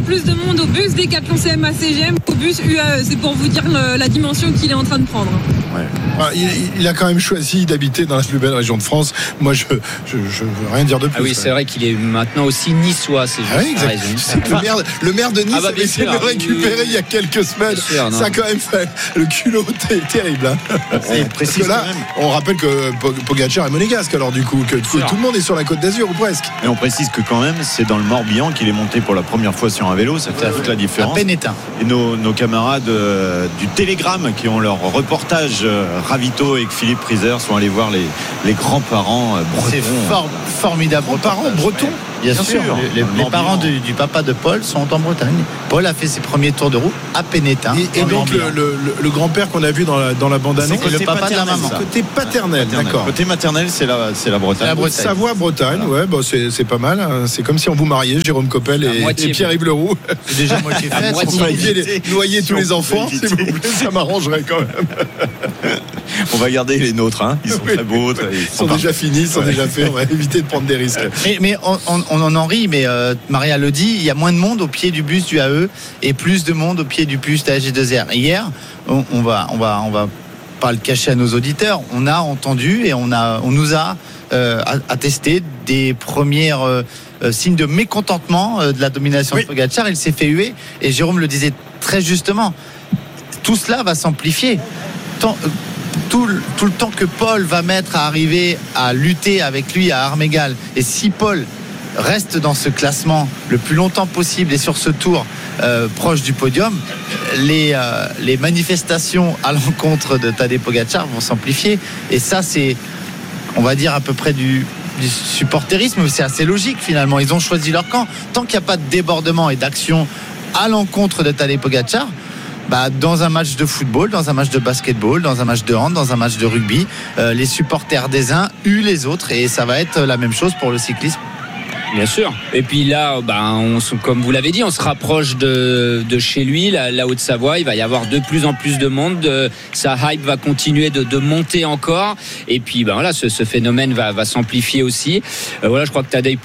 Au bus Décathlon CMA CGM qu'au bus UAE. C'est pour vous dire la dimension qu'il est en train de prendre. Il a quand même choisi d'habiter dans la plus belle région de France. Moi, je veux rien dire de plus. Ah oui, c'est vrai qu'il est maintenant aussi niçois. C'est juste raison. C'est que le maire de Nice avait essayé de le récupérer il y a quelques semaines. Ça a quand même fait le culot est terrible. Parce que là, on rappelle que Pogacar est monégasque. Alors du coup, que tout le monde est sur la Côte d'Azur ou presque. Et on précise que quand même, c'est dans le Morbihan qu'il est monté pour la première fois sur un vélo. Ça fait toute la différence. À peine éteint. Et nos camarades du Télégramme qui ont leur reportage Ravito et Philippe Priser sont allés voir les grands-parents bretons. C'est formidable. Grands-parents bretons. Bien sûr. Les parents du papa de Paul sont en Bretagne. Paul a fait ses premiers tours de roue à Pénétin. Et donc le grand-père qu'on a vu dans la bande-annonce, c'est le papa de la maman. Côté paternel, d'accord. Côté maternel, c'est la Bretagne. Savoie-Bretagne, voilà. C'est pas mal. C'est comme si on vous mariait, Jérôme Coppel et Pierre-Yves Leroux. C'est déjà moitié fait. Vous pouviez noyer tous les enfants, s'il vous plaît, ça m'arrangerait quand même. On va garder les nôtres, hein. Ils sont très beaux. Ils sont déjà finis, ils sont déjà faits. On va éviter de prendre des risques. Mais on en rit, mais Maria le dit, il y a moins de monde au pied du bus du AE et plus de monde au pied du bus de la G2R. Hier, on va pas le cacher à nos auditeurs, on a entendu et on nous a attesté des premiers signes de mécontentement de la domination de Pogacar. Il s'est fait huer et Jérôme le disait très justement. Tout cela va s'amplifier. Tout le temps que Paul va mettre à arriver à lutter avec lui à armes égales, et si Paul reste dans ce classement le plus longtemps possible et sur ce tour proche du podium, les manifestations à l'encontre de Tadej Pogacar vont s'amplifier, et ça c'est, on va dire, à peu près du supporterisme. C'est assez logique finalement, ils ont choisi leur camp. Tant qu'il n'y a pas de débordement et d'action à l'encontre de Tadej Pogacar, dans un match de football, dans un match de basketball, dans un match de hand, dans un match de rugby, les supporters des uns huent les autres, et ça va être la même chose pour le cyclisme. Bien sûr. Et puis là, comme vous l'avez dit, on se rapproche de chez lui, la Haute-Savoie. Il va y avoir de plus en plus de monde. Sa hype va continuer de monter encore. Et puis, voilà, ce phénomène va s'amplifier aussi. Je crois que Tadej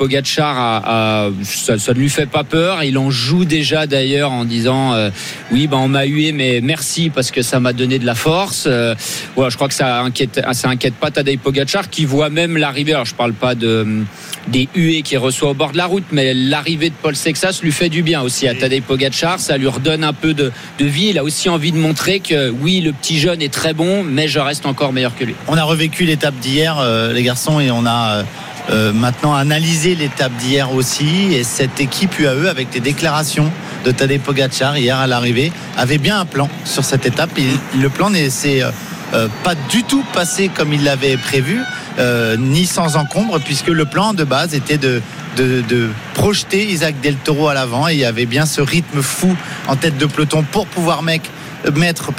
Pogacar ça ne lui fait pas peur. Il en joue déjà d'ailleurs en disant on m'a hué, mais merci parce que ça m'a donné de la force. Je crois que ça inquiète pas Tadej Pogacar, qui voit même l'arrivée. Alors, je parle pas des huées qui reçoit au bord de la route, mais l'arrivée de Paul Sexas lui fait du bien aussi à Tadej Pogacar. Ça lui redonne un peu de vie. Il a aussi envie de montrer que oui, le petit jeune est très bon, mais je reste encore meilleur que lui. On a revécu l'étape d'hier, les garçons, et on a maintenant analysé l'étape d'hier aussi, et cette équipe UAE, avec les déclarations de Tadej Pogacar hier à l'arrivée, avait bien un plan sur cette étape. Le plan ne s'est pas du tout passé comme il l'avait prévu, ni sans encombre, puisque le plan de base était de projeter Isaac Del Toro à l'avant, et il y avait bien ce rythme fou en tête de peloton pour pouvoir mettre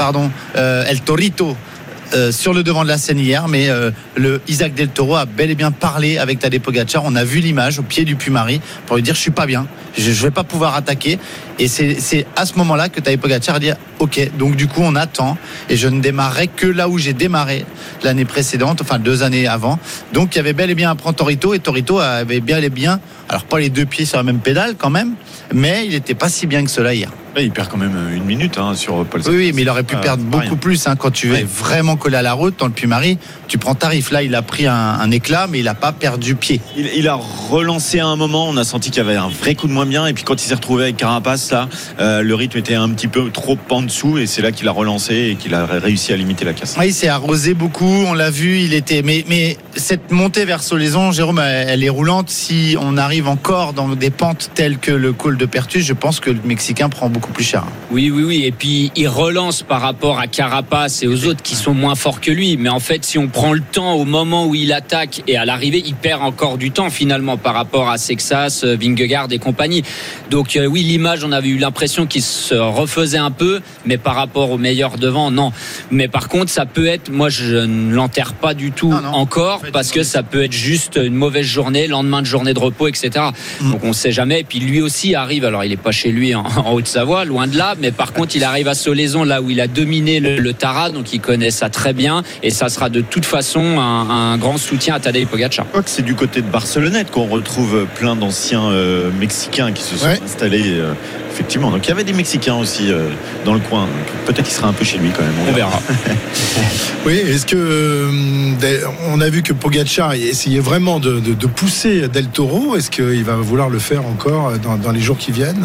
El Torito sur le devant de la scène hier. Mais le Isaac Del Toro a bel et bien parlé avec Tadej Pogacar. On a vu l'image au pied du Puy-Marie pour lui dire je suis pas bien, je vais pas pouvoir attaquer. Et c'est à ce moment-là que Tadej Pogacar a dit ok, donc du coup on attend, et je ne démarrerai que là où j'ai démarré l'année précédente, enfin 2 années avant. Donc il y avait bel et bien un prend Torito, et Torito avait bien et bien, alors pas les 2 pieds sur la même pédale quand même, mais il n'était pas si bien que cela hier. Il perd quand même 1 minute sur Paul Sexas. Oui, mais il aurait pu perdre beaucoup plus quand tu es vraiment collé à la route dans le Puy-Marie. Tu prends tarif. Là, il a pris un éclat, mais il n'a pas perdu pied. Il a relancé à un moment. On a senti qu'il y avait un vrai coup de moins bien. Et puis quand il s'est retrouvé avec Carapace, là, le rythme était un petit peu trop en dessous. Et c'est là qu'il a relancé et qu'il a réussi à limiter la casse. Oui, il s'est arrosé beaucoup. On l'a vu. Il était. Mais cette montée vers Solaison, Jérôme, elle est roulante. Si on arrive encore dans des pentes telles que le col de Pertus, je pense que le Mexicain prend beaucoup plus cher. Oui. Et puis il relance par rapport à Carapace et aux autres qui sont moins forts que lui. Mais en fait, si on prend le temps au moment où il attaque et à l'arrivée, il perd encore du temps finalement par rapport à Sexas, Vingegaard et compagnie. Donc oui, l'image, on avait eu l'impression qu'il se refaisait un peu, mais par rapport aux meilleurs devant, non. Mais par contre, ça peut être, moi je ne l'enterre pas du tout encore, parce que ça peut être juste une mauvaise journée, lendemain de journée de repos, etc. Donc on ne sait jamais. Et puis lui aussi arrive, alors il n'est pas chez lui en Haute-Savoie, loin de là, mais par contre il arrive à Solaison, là où il a dominé le Tara, donc il connaît ça très bien, et ça sera de toute façon un grand soutien à Tadej Pogacar. Je crois que c'est du côté de Barcelonnette qu'on retrouve plein d'anciens Mexicains Mexicains qui se sont installés. Effectivement, donc il y avait des Mexicains aussi dans le coin. Peut-être qu'il sera un peu chez lui quand même. On verra. Oui, est-ce que on a vu que Pogačar essayait vraiment de pousser Del Toro. Est-ce qu'il va vouloir le faire encore dans les jours qui viennent,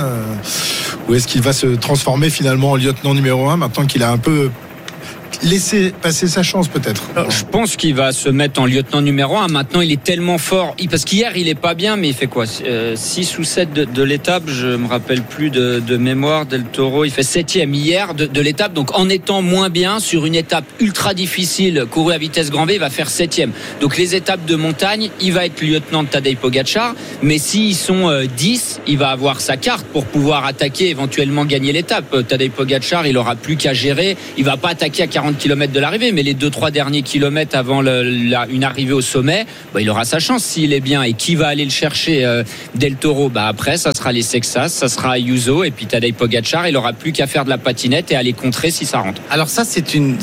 ou est-ce qu'il va se transformer finalement en lieutenant numéro 1 maintenant qu'il a un peu laisser passer sa chance peut-être? Je pense qu'il va se mettre en lieutenant numéro 1. Maintenant, il est tellement fort. Parce qu'hier, il est pas bien, mais il fait quoi 6 ou 7 de l'étape. Je me rappelle plus de mémoire. Del Toro, il fait 7e hier de l'étape. Donc, en étant moins bien sur une étape ultra difficile, courue à vitesse grand V, il va faire 7e. Donc, les étapes de montagne, il va être lieutenant de Tadej Pogačar. Mais s'ils sont 10, il va avoir sa carte pour pouvoir attaquer, éventuellement gagner l'étape. Tadej Pogačar, il aura plus qu'à gérer. Il va pas attaquer à 40 km de l'arrivée, mais les 2-3 derniers kilomètres avant une arrivée au sommet, il aura sa chance s'il est bien. Et qui va aller le chercher Del Toro? Après, ça sera les Sexas, ça sera Ayuso, et puis Tadej Pogačar, il aura plus qu'à faire de la patinette et aller contrer si ça rentre. Alors ça, c'est une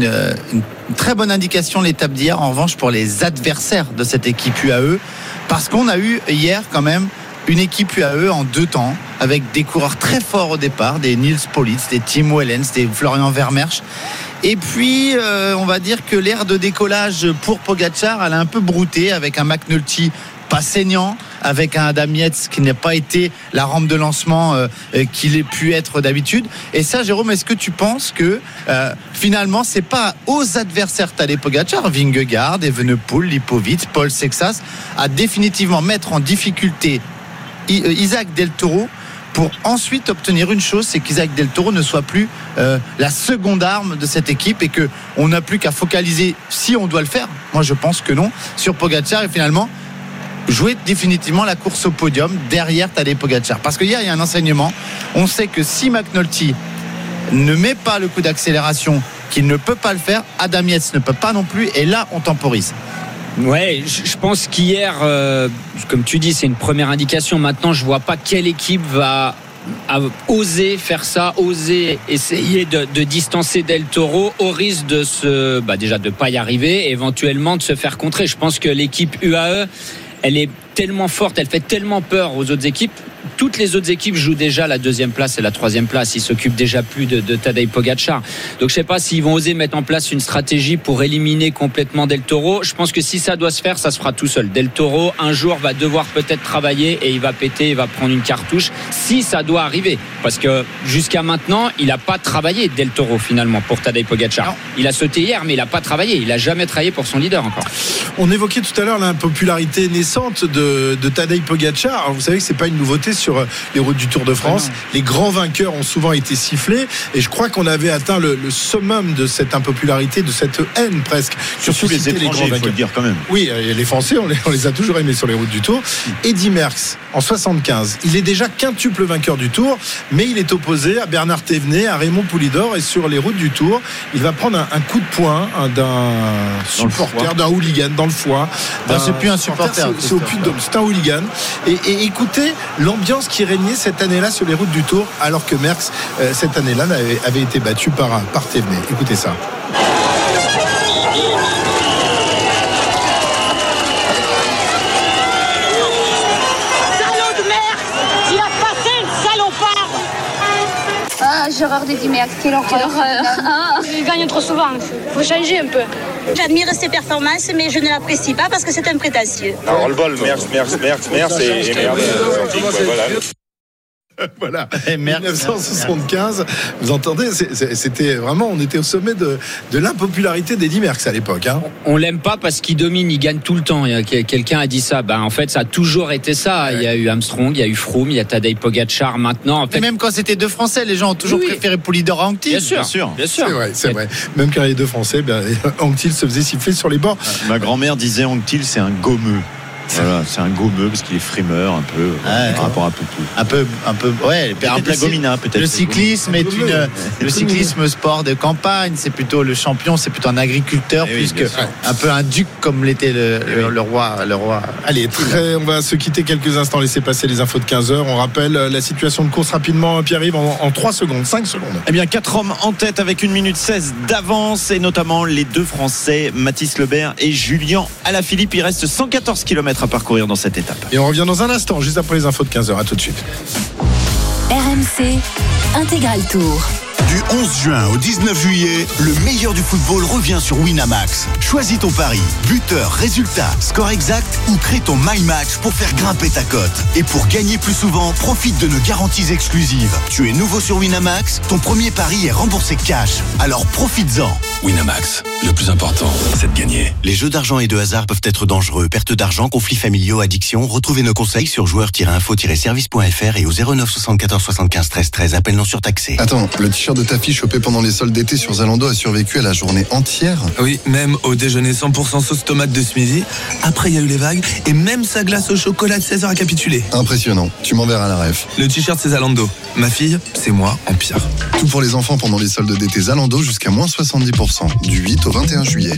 très bonne indication l'étape d'hier, en revanche, pour les adversaires de cette équipe UAE, parce qu'on a eu hier quand même une équipe UAE en 2 temps, avec des coureurs très forts au départ, des Nils Politz, des Tim Wellens, des Florian Vermeersch. Et puis, on va dire que l'ère de décollage pour Pogačar, elle a un peu brouté, avec un McNulty pas saignant, avec un Adam Yates qui n'a pas été la rampe de lancement qu'il ait pu être d'habitude. Et ça, Jérôme, est-ce que tu penses que finalement, c'est pas aux adversaires Tadej Pogačar, Vingegaard, Evenepoel, Lipovic, Paul Sexas, à définitivement mettre en difficulté Isaac Del Toro, pour ensuite obtenir une chose, c'est qu'Isaac Del Toro ne soit plus la seconde arme de cette équipe, et qu'on n'a plus qu'à focaliser, si on doit le faire, moi je pense que non, sur Pogačar, et finalement jouer définitivement la course au podium derrière Tadej Pogačar. Parce qu'il y a un enseignement, on sait que si McNulty ne met pas le coup d'accélération, qu'il ne peut pas le faire, Adam Yates ne peut pas non plus, et là on temporise. Ouais, je pense qu'hier, comme tu dis, c'est une première indication. Maintenant, je vois pas quelle équipe va oser faire ça, oser essayer de distancer Del Toro au risque de déjà de pas y arriver, et éventuellement de se faire contrer. Je pense que l'équipe UAE, elle est tellement forte, elle fait tellement peur aux autres équipes. Toutes les autres équipes jouent déjà la 2e place et la 3e place. Ils s'occupent déjà plus de Tadej Pogačar. Donc je sais pas s'ils vont oser mettre en place une stratégie pour éliminer complètement Del Toro. Je pense que si ça doit se faire, ça se fera tout seul. Del Toro, un jour, va devoir peut-être travailler, et il va péter, il va prendre une cartouche, si ça doit arriver. Parce que jusqu'à maintenant, il a pas travaillé, Del Toro, finalement, pour Tadej Pogačar. Non. Il a sauté hier, mais il a pas travaillé. Il a jamais travaillé pour son leader encore. On évoquait tout à l'heure l'impopularité naissante de Tadej Pogačar. Alors, vous savez que c'est pas une nouveauté sur les routes du Tour de France. Les grands vainqueurs ont souvent été sifflés, et je crois qu'on avait atteint le summum de cette impopularité, de cette haine presque. Surtout les étrangers, il faut le dire quand même. Oui, les Français, on les a toujours aimés sur les routes du Tour. Eddy Merckx, en 75, il est déjà quintuple vainqueur du Tour, mais il est opposé à Bernard Thévenet, à Raymond Poulidor, et sur les routes du Tour, il va prendre un coup de poing d'un supporter, d'un hooligan dans le foie. C'est plus un supporter, c'est au Puy-de-Dôme, c'est un hooligan. Et écoutez l'ambiance qui régnait cette année-là sur les routes du Tour, alors que Merckx, cette année-là, avait été battu par Thévenet. Écoutez ça. Salaud de Merckx, il a passé le salopard. Ah, j'ai horreur d'Eddy Merckx, quelle horreur. Il gagne trop souvent, faut changer un peu. J'admire ses performances, mais je ne l'apprécie pas parce que c'est un prétentieux. Alors le bol, Merckx et merde, voilà. Voilà, 1975, vous entendez, c'était vraiment, on était au sommet de l'impopularité d'Eddy Merckx à l'époque. On l'aime pas parce qu'il domine, il gagne tout le temps. Quelqu'un a dit ça. En fait, ça a toujours été ça. Ouais. Il y a eu Armstrong, il y a eu Froome, il y a Tadej Pogačar maintenant. En fait... Et même quand c'était 2 Français, les gens ont toujours préféré Poulidor à Anquetil. Bien sûr. C'est vrai. Même quand il y a 2 Français, Anquetil se faisait siffler sur les bords. Ma grand-mère disait Anquetil, c'est un gommeux. Voilà, c'est un gommeux parce qu'il est frimeur un peu par rapport à Poutou. Un peu, ouais. La gomina peut-être. Le cyclisme est le cyclisme sport de campagne. C'est plutôt le champion, c'est plutôt un agriculteur puisque un peu un duc comme l'était le roi. Allez, on va se quitter quelques instants, laisser passer les infos de 15h. On rappelle la situation de course rapidement, Pierre-Yves, en 3 secondes, 5 secondes. Eh bien, 4 hommes en tête avec 1 minute 16 d'avance, et notamment les 2 Français, Mathis Lebert et Julien Alaphilippe. Il reste 114 km à parcourir dans cette étape. Et on revient dans un instant, juste après les infos de 15h. À tout de suite. RMC Intégral Tour. Du 11 juin au 19 juillet, le meilleur du football revient sur Winamax. Choisis ton pari, buteur, résultat, score exact ou crée ton My Match pour faire grimper ta cote. Et pour gagner plus souvent, profite de nos garanties exclusives. Tu es nouveau sur Winamax, ton premier pari est remboursé cash. Alors profites-en. Winamax, le plus important, c'est de gagner. Les jeux d'argent et de hasard peuvent être dangereux. Perte d'argent, conflits familiaux, addiction. Retrouvez nos conseils sur joueurs-info-service.fr et au 09 74 75 13 13. Appel non surtaxé. Attends, le t-shirt de ta fille chopé pendant les soldes d'été sur Zalando a survécu à la journée entière? Oui, même au déjeuner 100% sauce tomate de ce midi. Après, il y a eu les vagues et même sa glace au chocolat de 16h a capitulé. Impressionnant. Tu m'enverras la ref. Le t-shirt, c'est Zalando. Ma fille, c'est moi en pire. Tout pour les enfants pendant les soldes d'été Zalando jusqu'à moins 70%. Du 8 au 21 juillet.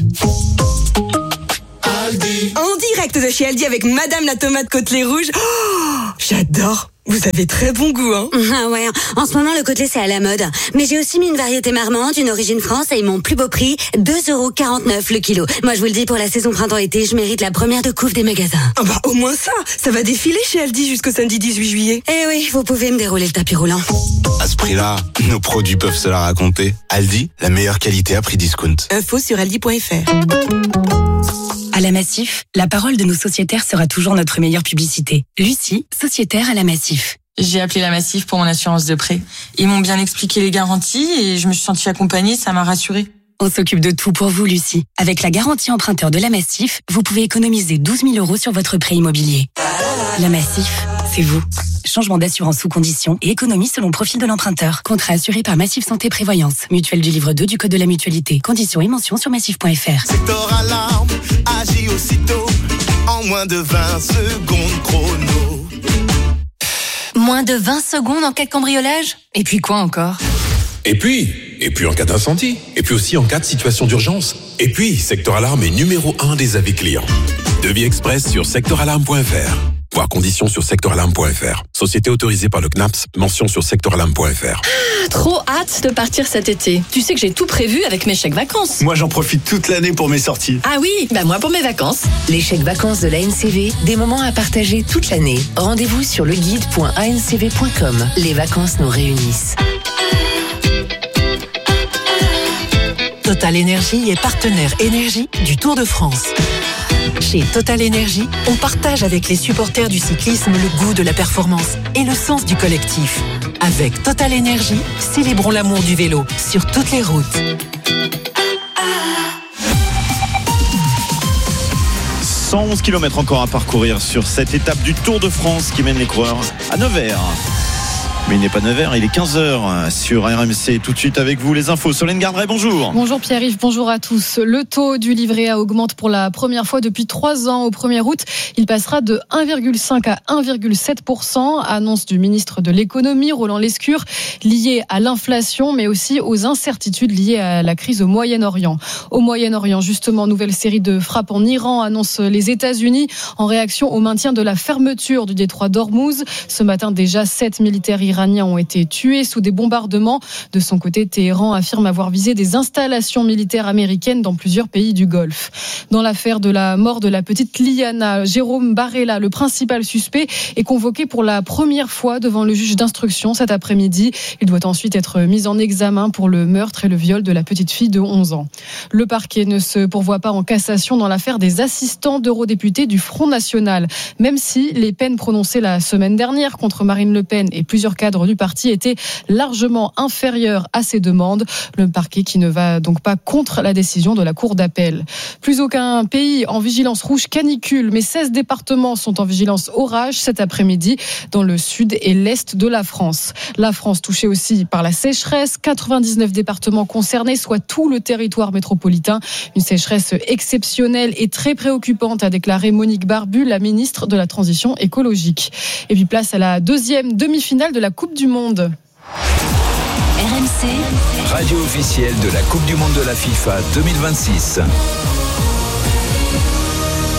En direct de chez Aldi avec Madame la tomate côtelée rouge. Oh, j'adore. Vous avez très bon goût, hein? Ah ouais, en ce moment le côtelé c'est à la mode. Mais j'ai aussi mis une variété marmande, une origine France et mon plus beau prix, 2,49€ le kilo. Moi je vous le dis, pour la saison printemps-été, je mérite la première de couve des magasins. Ah bah au moins ça va défiler chez Aldi jusqu'au samedi 18 juillet. Eh oui, vous pouvez me dérouler le tapis roulant. À ce prix-là, nos produits peuvent se la raconter. Aldi, la meilleure qualité à prix discount. Info sur aldi.fr. À la Massif, la parole de nos sociétaires sera toujours notre meilleure publicité. Lucie, sociétaire à la Massif. J'ai appelé la Massif pour mon assurance de prêt. Ils m'ont bien expliqué les garanties et je me suis sentie accompagnée, ça m'a rassurée. On s'occupe de tout pour vous, Lucie. Avec la garantie emprunteur de la Massif, vous pouvez économiser 12 000 € sur votre prêt immobilier. La Massif, c'est vous. Changement d'assurance sous condition et économie selon profil de l'emprunteur. Contrat assuré par Massif Santé Prévoyance. Mutuelle du livre 2 du Code de la Mutualité. Conditions et mentions sur massif.fr. Secteur Alarme, agit aussitôt. En moins de 20 secondes chrono. Moins de 20 secondes en cas de cambriolage? Et puis quoi encore? Et puis en cas d'incendie. Et puis aussi en cas de situation d'urgence. Et puis, Secteur Alarme est numéro 1 des avis clients. Devis express sur secteuralarme.fr. Voir conditions sur secteuralarme.fr. Société autorisée par le CNAPS, mention sur secteuralarme.fr. Trop hâte de partir cet été. Tu sais que j'ai tout prévu avec mes chèques vacances. Moi, j'en profite toute l'année pour mes sorties. Ah oui, moi pour mes vacances. Les chèques vacances de l'ANCV, des moments à partager toute l'année. Rendez-vous sur leguide.ancv.com. Les vacances nous réunissent. Total Énergie est partenaire énergie du Tour de France. Chez Total Énergie, on partage avec les supporters du cyclisme le goût de la performance et le sens du collectif. Avec Total Énergie, célébrons l'amour du vélo sur toutes les routes. 111 km encore à parcourir sur cette étape du Tour de France qui mène les coureurs à Nevers. Mais il n'est pas 9h, il est 15h sur RMC. Tout de suite avec vous les infos. Solène Gardret, bonjour. Bonjour Pierre-Yves, bonjour à tous. Le taux du livret A augmente pour la première fois depuis 3 ans. Au 1er août, il passera de 1,5 à 1,7%. Annonce du ministre de l'économie, Roland Lescure, liée à l'inflation, mais aussi aux incertitudes liées à la crise au Moyen-Orient. Au Moyen-Orient, justement, nouvelle série de frappes en Iran, annoncent les États-Unis, en réaction au maintien de la fermeture du détroit d'Ormuz. Ce matin, déjà 7 militaires iraniens ont été tués sous des bombardements. De son côté, Téhéran affirme avoir visé des installations militaires américaines dans plusieurs pays du Golfe. Dans l'affaire de la mort de la petite Liana, Jérôme Barella, le principal suspect, est convoqué pour la première fois devant le juge d'instruction cet après-midi. Il doit ensuite être mis en examen pour le meurtre et le viol de la petite fille de 11 ans. Le parquet ne se pourvoit pas en cassation dans l'affaire des assistants d'eurodéputés du Front National, même si les peines prononcées la semaine dernière contre Marine Le Pen et plusieurs cadres du parti étaient largement inférieures à ces demandes. Le parquet qui ne va donc pas contre la décision de la Cour d'appel. Plus aucun pays en vigilance rouge canicule, mais 16 départements sont en vigilance orage cet après-midi dans le sud et l'est de la France. La France touchée aussi par la sécheresse, 99 départements concernés, soit tout le territoire métropolitain. Une sécheresse exceptionnelle et très préoccupante, a déclaré Monique Barbu, la ministre de la Transition écologique. Et puis place à la deuxième demi-finale de la Coupe du Monde. RMC, radio officielle de la Coupe du Monde de la FIFA 2026.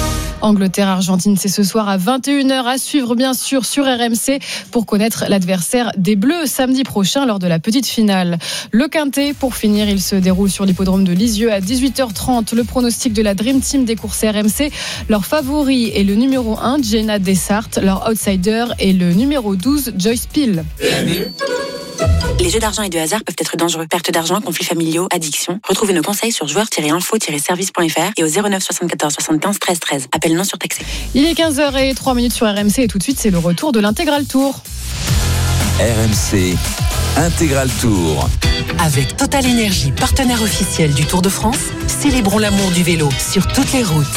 Angleterre-Argentine, c'est ce soir à 21h à suivre bien sûr sur RMC pour connaître l'adversaire des Bleus samedi prochain lors de la petite finale. Le Quintet, pour finir, il se déroule sur l'hippodrome de Lisieux à 18h30. Le pronostic de la Dream Team des courses RMC. Leur favori est le numéro 1, Jenna Dessart. Leur outsider est le numéro 12, Joyce Peel. Les jeux d'argent et de hasard peuvent être dangereux. Perte d'argent, conflits familiaux, addiction. Retrouvez nos conseils sur joueurs-info-service.fr et au 09 74 75 13 13. Appel non surtaxé. Il est 15h03 sur RMC et tout de suite c'est le retour de l'Intégral Tour. RMC Intégral Tour. Avec Total Énergie, partenaire officiel du Tour de France, célébrons l'amour du vélo sur toutes les routes.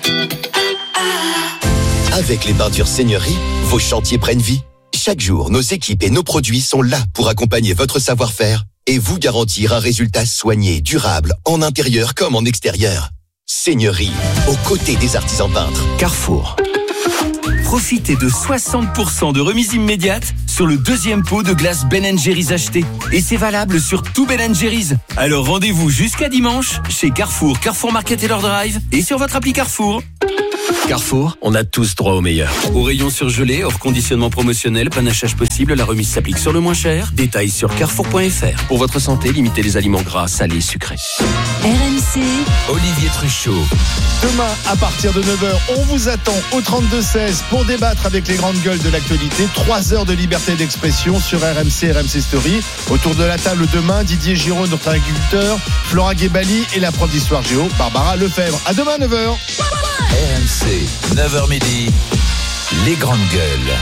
Avec les peintures Seigneurie, vos chantiers prennent vie. Chaque jour, nos équipes et nos produits sont là pour accompagner votre savoir-faire et vous garantir un résultat soigné, durable, en intérieur comme en extérieur. Seigneurie, aux côtés des artisans peintres. Carrefour. Profitez de 60% de remise immédiate sur le deuxième pot de glace Ben & Jerry's acheté. Et c'est valable sur tout Ben & Jerry's. Alors rendez-vous jusqu'à dimanche chez Carrefour, Carrefour Market et leur Drive et sur votre appli Carrefour. Carrefour, on a tous droit au meilleur. Au rayon surgelé, hors conditionnement promotionnel, panachage possible, la remise s'applique sur le moins cher. Détails sur carrefour.fr. Pour votre santé, limitez les aliments gras, salés, sucrés. RMC, Olivier Truchot. Demain, à partir de 9h, on vous attend au 32-16 pour débattre avec les grandes gueules de l'actualité. 3 heures de liberté d'expression sur RMC, RMC Story. Autour de la table demain, Didier Giraud, notre agriculteur, Flora Guébali et la prof d'histoire géo, Barbara Lefebvre. À demain, 9h. RMC, 9h midi, les grandes gueules.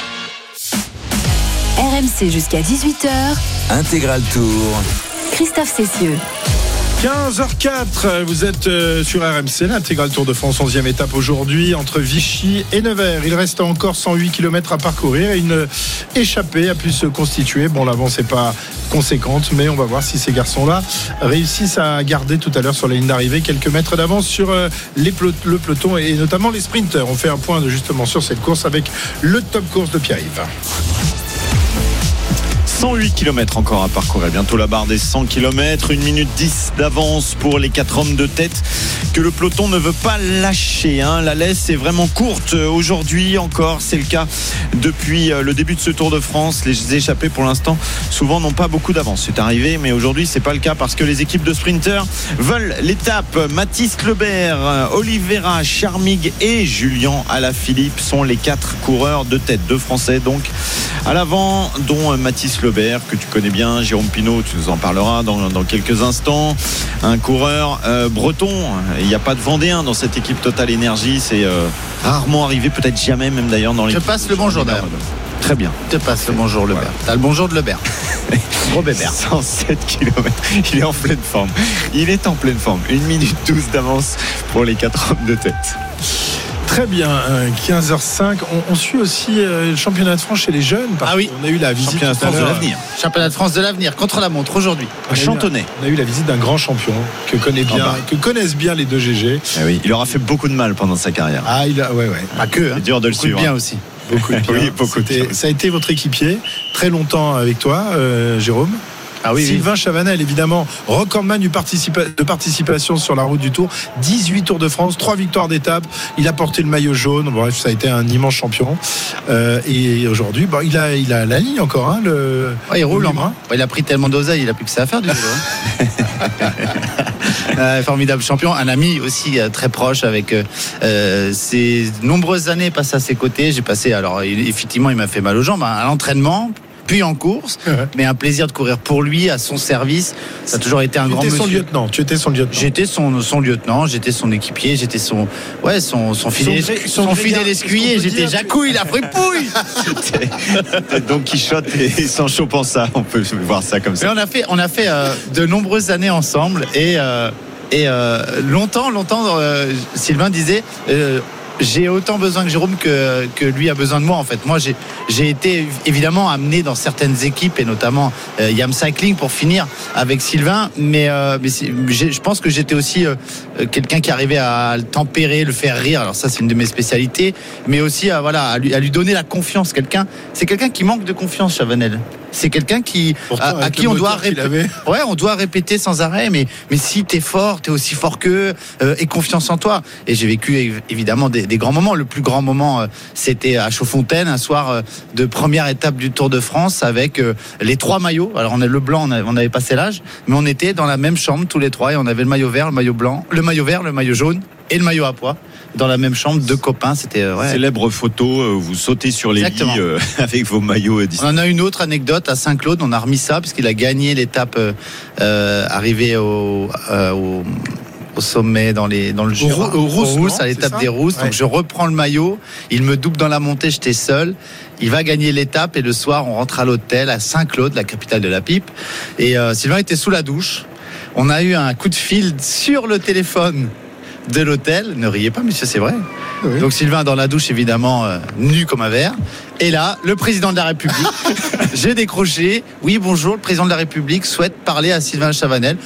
RMC jusqu'à 18h. Intégral Tour. Christophe Cessieux. 15h04, vous êtes sur RMC, l'Intégral Tour de France, 11e étape aujourd'hui entre Vichy et Nevers. Il reste encore 108 km à parcourir et une échappée a pu se constituer. Bon, l'avance n'est pas conséquente, mais on va voir si ces garçons-là réussissent à garder tout à l'heure sur la ligne d'arrivée quelques mètres d'avance sur le peloton et notamment les sprinters. On fait un point justement sur cette course avec le top course de Pierre-Yves. 108 km encore à parcourir, bientôt la barre des 100 km, 1 minute 10 d'avance pour les 4 hommes de tête que le peloton ne veut pas lâcher, hein. La laisse est vraiment courte aujourd'hui encore, c'est le cas depuis le début de ce Tour de France. Les échappés pour l'instant souvent n'ont pas beaucoup d'avance, c'est arrivé, mais aujourd'hui c'est pas le cas parce que les équipes de sprinters veulent l'étape. Mathis Lebert, Oliveira, Charmig et Julien Alaphilippe sont les 4 coureurs de tête, 2 Français donc à l'avant, dont Mathis Lebert que tu connais bien. Jérôme Pinault, tu nous en parleras dans quelques instants. Un coureur breton. Il n'y a pas de Vendéen dans cette équipe Total Énergie. C'est rarement arrivé, peut-être jamais même d'ailleurs dans les. Je passe le bonjour d'ailleurs. Très bien. Je te passe le bonjour Lebert. T'as le bonjour de Lebert. Gros bébert. 107 km. Il est en pleine forme. Il est en pleine forme. 1 minute 12 d'avance pour les 4 hommes de tête. Très bien, 15h05. On suit aussi le championnat de France chez les jeunes. Ah oui, on a eu la visite championnat de France de l'avenir. Championnat de France de l'avenir contre la montre aujourd'hui. À Chantonnay. On a eu la visite d'un grand champion que connaissent bien les deux GG. Ah oui, il aura fait beaucoup de mal pendant sa carrière. Ah, ouais. Pas que. C'est dur de le suivre. Bien aussi. Beaucoup de bien. Oui, beaucoup de bien. Ça a été votre équipier très longtemps avec toi, Jérôme. Ah oui, Sylvain Chavanel, évidemment, recordman de participation sur la route du Tour. 18 Tours de France, 3 victoires d'étape. Il a porté le maillot jaune. Bref, ça a été un immense champion. Et aujourd'hui, il a la ligne encore. Hein, il roule en main. Il a pris tellement d'oseille, il a plus que ça à faire du vélo. Formidable champion, un ami aussi très proche avec ses nombreuses années passées à ses côtés. J'ai passé, alors effectivement, il m'a fait mal aux jambes à l'entraînement. Puis en course, mais un plaisir de courir pour lui, à son service. Ça a toujours été un grand monsieur. Tu étais son lieutenant. J'étais son lieutenant, j'étais son équipier, j'étais son fidèle escuyer. J'étais Jacouille, la fripouille. C'était Don Quichotte et Sancho Panza. On peut voir ça comme ça. Mais on a fait de nombreuses années ensemble et longtemps. Sylvain disait. J'ai autant besoin que Jérôme que lui a besoin de moi en fait. Moi j'ai été évidemment amené dans certaines équipes et notamment Yam Cycling pour finir avec Sylvain, mais je pense que j'étais aussi quelqu'un qui arrivait à le tempérer, le faire rire. Alors ça c'est une de mes spécialités, mais aussi à lui donner la confiance. C'est quelqu'un qui manque de confiance, Chavanel. c'est quelqu'un à qui on doit répéter sans arrêt. Mais si t'es fort, t'es aussi fort qu'eux, et confiance en toi. Et j'ai vécu évidemment des grands moments. Le plus grand moment, c'était à Chaudfontaine, un soir de première étape du Tour de France avec les 3 maillots. Alors on est le blanc, on avait passé l'âge, mais on était dans la même chambre tous les 3 et on avait le maillot vert, le maillot blanc, le maillot vert, le maillot jaune et le maillot à pois dans la même chambre, 2 copains. C'était célèbre photo, vous sautez sur les lits avec vos maillots. On en a une autre anecdote à Saint-Claude, on a remis ça puisqu'il a gagné l'étape arrivé au sommet dans le Jura, au Rousse, à l'étape des Rousses. Donc je reprends le maillot, il me double dans la montée, j'étais seul. Il va gagner l'étape et le soir on rentre à l'hôtel à Saint-Claude, la capitale de la pipe. Et Sylvain était sous la douche. On a eu un coup de fil sur le téléphone de l'hôtel. Ne riez pas, monsieur, c'est vrai. Oui. Donc Sylvain dans la douche, évidemment, nu comme un verre. Et là, le président de la République, j'ai décroché. Oui, bonjour, le président de la République souhaite parler à Sylvain Chavanel.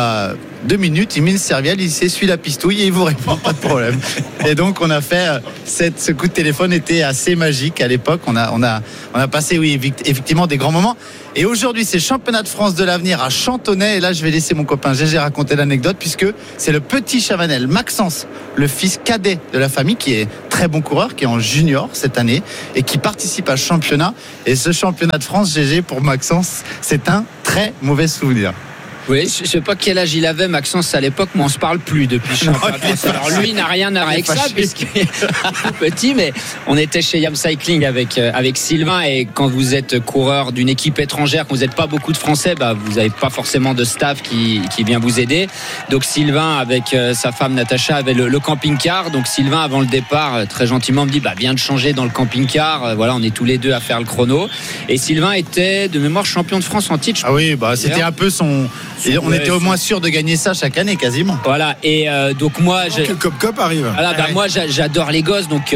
2 minutes, il met une serviette, il s'essuie la pistouille et il vous répond, pas de problème. Et donc on a fait ce coup de téléphone était assez magique à l'époque. On a passé, oui, effectivement des grands moments. Et aujourd'hui, c'est championnat de France de l'avenir à Chantonnay. Et là, je vais laisser mon copain Gégé raconter l'anecdote puisque c'est le petit Chavanel, Maxence, le fils cadet de la famille, qui est très bon coureur, qui est en junior cette année et qui participe à ce championnat. Et ce championnat de France, Gégé, pour Maxence, c'est un très mauvais souvenir. Oui, je ne sais pas quel âge il avait, Maxence, à l'époque, mais on ne se parle plus depuis championnat. Alors lui, il n'a rien à voir avec ça, puisqu'il est tout petit, mais on était chez Yam Cycling avec Sylvain, et quand vous êtes coureur d'une équipe étrangère, quand vous n'êtes pas beaucoup de Français, vous n'avez pas forcément de staff qui vient vous aider. Donc Sylvain, avec sa femme Natacha, avait le camping-car. Donc Sylvain, avant le départ, très gentiment, me dit viens de changer dans le camping-car. Voilà, on est tous les deux à faire le chrono. Et Sylvain était, de mémoire, champion de France en titre. Ah oui, c'était un peu son... Et on était au moins sûr de gagner ça chaque année quasiment. Voilà, et donc moi le Cop arrive. Voilà, moi j'adore les gosses, donc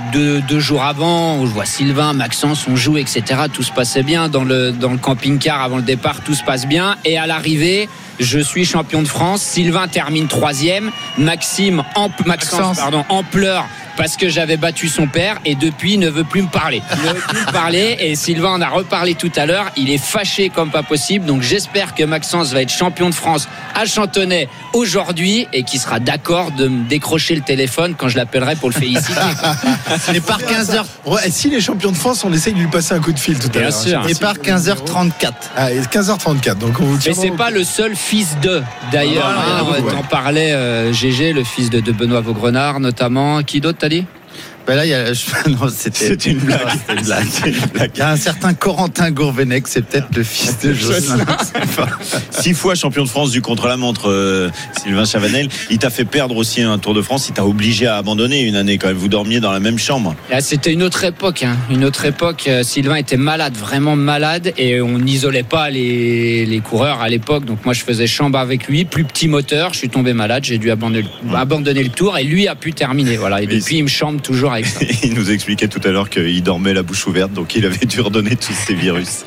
2 jours avant, je vois Sylvain, Maxence, on joue, etc. Tout se passait bien dans le camping-car avant le départ, tout se passe bien. Et à l'arrivée, je suis champion de France. Sylvain termine 3e, Maxence en pleurs parce que j'avais battu son père, et depuis il ne veut plus me parler. Et Sylvain en a reparlé tout à l'heure. Il est fâché comme pas possible. Donc j'espère que Maxence va être champion de France à Chantonnay aujourd'hui et qu'il sera d'accord de me décrocher le téléphone quand je l'appellerai pour le féliciter. Et par 15h. Ouais, s'il est champion de France, on essaye de lui passer un coup de fil tout à l'heure. Bien sûr. Et par 15h34. Ah, 15h34. Donc on vous tient. Mais c'est pas le seul fils de. D'ailleurs, t'en parlais, Gégé, le fils de Benoît Vaugrenard notamment. Qui d'autre t'as dit? Là, c'était une blague. Il y a un certain Corentin Gourvenec, c'est peut-être le fils de Jocelyn. 6 fois champion de France du contre-la-montre, Sylvain Chavanel. Il t'a fait perdre aussi un Tour de France. Il t'a obligé à abandonner une année quand même. Vous dormiez dans la même chambre. Là, c'était une autre époque. Une autre époque. Sylvain était malade, vraiment malade, et on n'isolait pas les coureurs à l'époque. Donc moi, je faisais chambre avec lui, plus petit moteur. Je suis tombé malade, j'ai dû abandonner le Tour, et lui a pu terminer. Voilà. Et depuis, il me chambre toujours. Il nous expliquait tout à l'heure qu'il dormait la bouche ouverte, donc il avait dû redonner tous ces virus.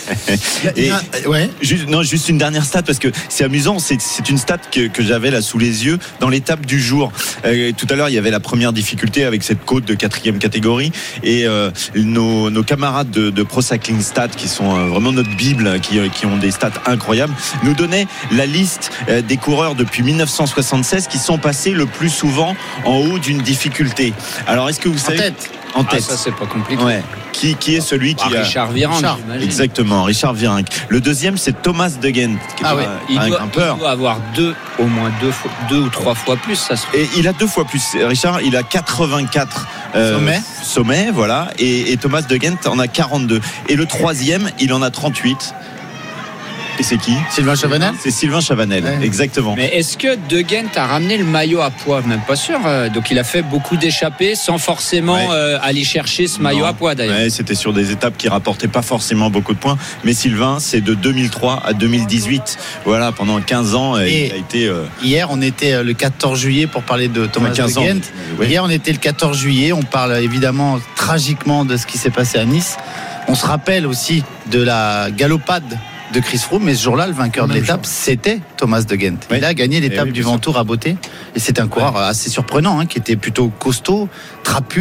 Juste une dernière stat, parce que c'est amusant, c'est une stat que j'avais là sous les yeux dans l'étape du jour. Tout à l'heure, il y avait la première difficulté avec cette côte de 4e catégorie, et nos camarades de Pro Cycling Stats, qui sont vraiment notre bible, qui ont des stats incroyables, nous donnaient la liste des coureurs depuis 1976 qui sont passés le plus souvent en haut d'une difficulté. Alors, est-ce que vous savez en tête? Ça, c'est pas compliqué. Ouais. Qui est celui qui a Richard Virenque, j'imagine. Exactement, Richard Virenque. Le deuxième, c'est Thomas De Gendt, qui est il doit avoir au moins deux ou 3 fois plus. Ça et il a 2 fois plus. Richard, il a 84 sommets, voilà. Et Thomas De Gendt en a 42. Et le troisième, il en a 38. Et c'est qui? Sylvain Chavanel. C'est Sylvain Chavanel, exactement. Mais est-ce que De Gendt a ramené le maillot à pois? Même pas sûr. Donc il a fait beaucoup d'échappées sans forcément aller chercher ce maillot à pois d'ailleurs. Ouais, c'était sur des étapes qui rapportaient pas forcément beaucoup de points. Mais Sylvain, c'est de 2003 à 2018. Voilà, pendant 15 ans, il a été. Hier, on était le 14 juillet pour parler de Thomas De Gendt. Hier, on était le 14 juillet. On parle évidemment tragiquement de ce qui s'est passé à Nice. On se rappelle aussi de la galopade de Chris Froome, mais ce jour-là, le vainqueur de l'étape, c'était Thomas De Gendt. Il a gagné l'étape du Ventoux à Beauté, et c'est un coureur assez surprenant, qui était plutôt costaud, trapu,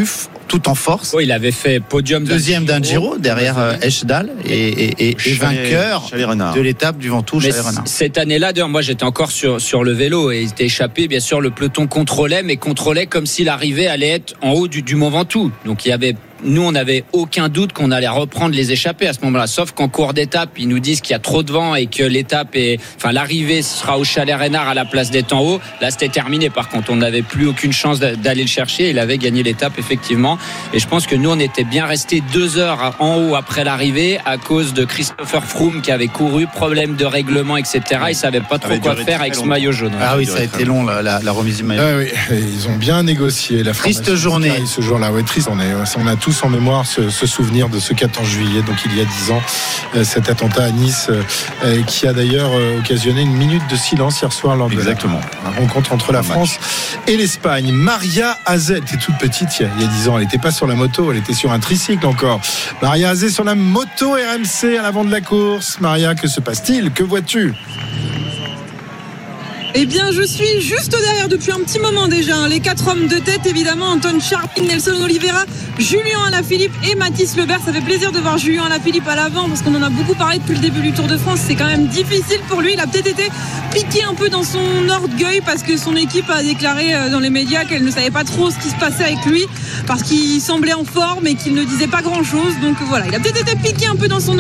tout en force. Il avait fait podium deuxième d'un Giro derrière Eschdal et vainqueur de l'étape du Ventoux. Cette année-là, d'ailleurs, moi j'étais encore sur le vélo et il était échappé. Bien sûr, le peloton contrôlait comme si l'arrivée allait être en haut du Mont Ventoux. Donc nous, on n'avait aucun doute qu'on allait reprendre les échappées à ce moment-là. Sauf qu'en cours d'étape, ils nous disent qu'il y a trop de vent et que l'arrivée sera au Chalet Reynard à la place d'être en haut. Là, c'était terminé. Par contre, on n'avait plus aucune chance d'aller le chercher. Il avait gagné l'étape, effectivement. Et je pense que nous, on était bien restés 2 heures en haut après l'arrivée à cause de Christopher Froome qui avait couru, problème de règlement, etc. Il savait pas trop quoi faire avec ce maillot jaune. Ah oui, ça a été long, la remise du maillot. Ah oui, ils ont bien négocié la triste journée. Ce jour-là, triste. On a tous en mémoire ce souvenir de ce 14 juillet, donc il y a 10 ans, cet attentat à Nice, qui a d'ailleurs occasionné une minute de silence hier soir lors de la rencontre entre la France et l'Espagne. Maria Azé était toute petite il y a 10 ans, elle n'était pas sur la moto, elle était sur un tricycle encore. Maria Azé sur la moto RMC à l'avant de la course. Maria, que se passe-t-il? Que vois-tu? Eh bien, je suis juste derrière depuis un petit moment déjà. Les 4 hommes de tête, évidemment, Anton Charmin, Nelson Oliveira, Julien Alaphilippe et Mathis Lebert. Ça fait plaisir de voir Julien Alaphilippe à l'avant parce qu'on en a beaucoup parlé depuis le début du Tour de France. C'est quand même difficile pour lui. Il a peut-être été piqué un peu dans son orgueil parce que son équipe a déclaré dans les médias qu'elle ne savait pas trop ce qui se passait avec lui parce qu'il semblait en forme et qu'il ne disait pas grand-chose. Donc voilà, il a peut-être été piqué un peu dans son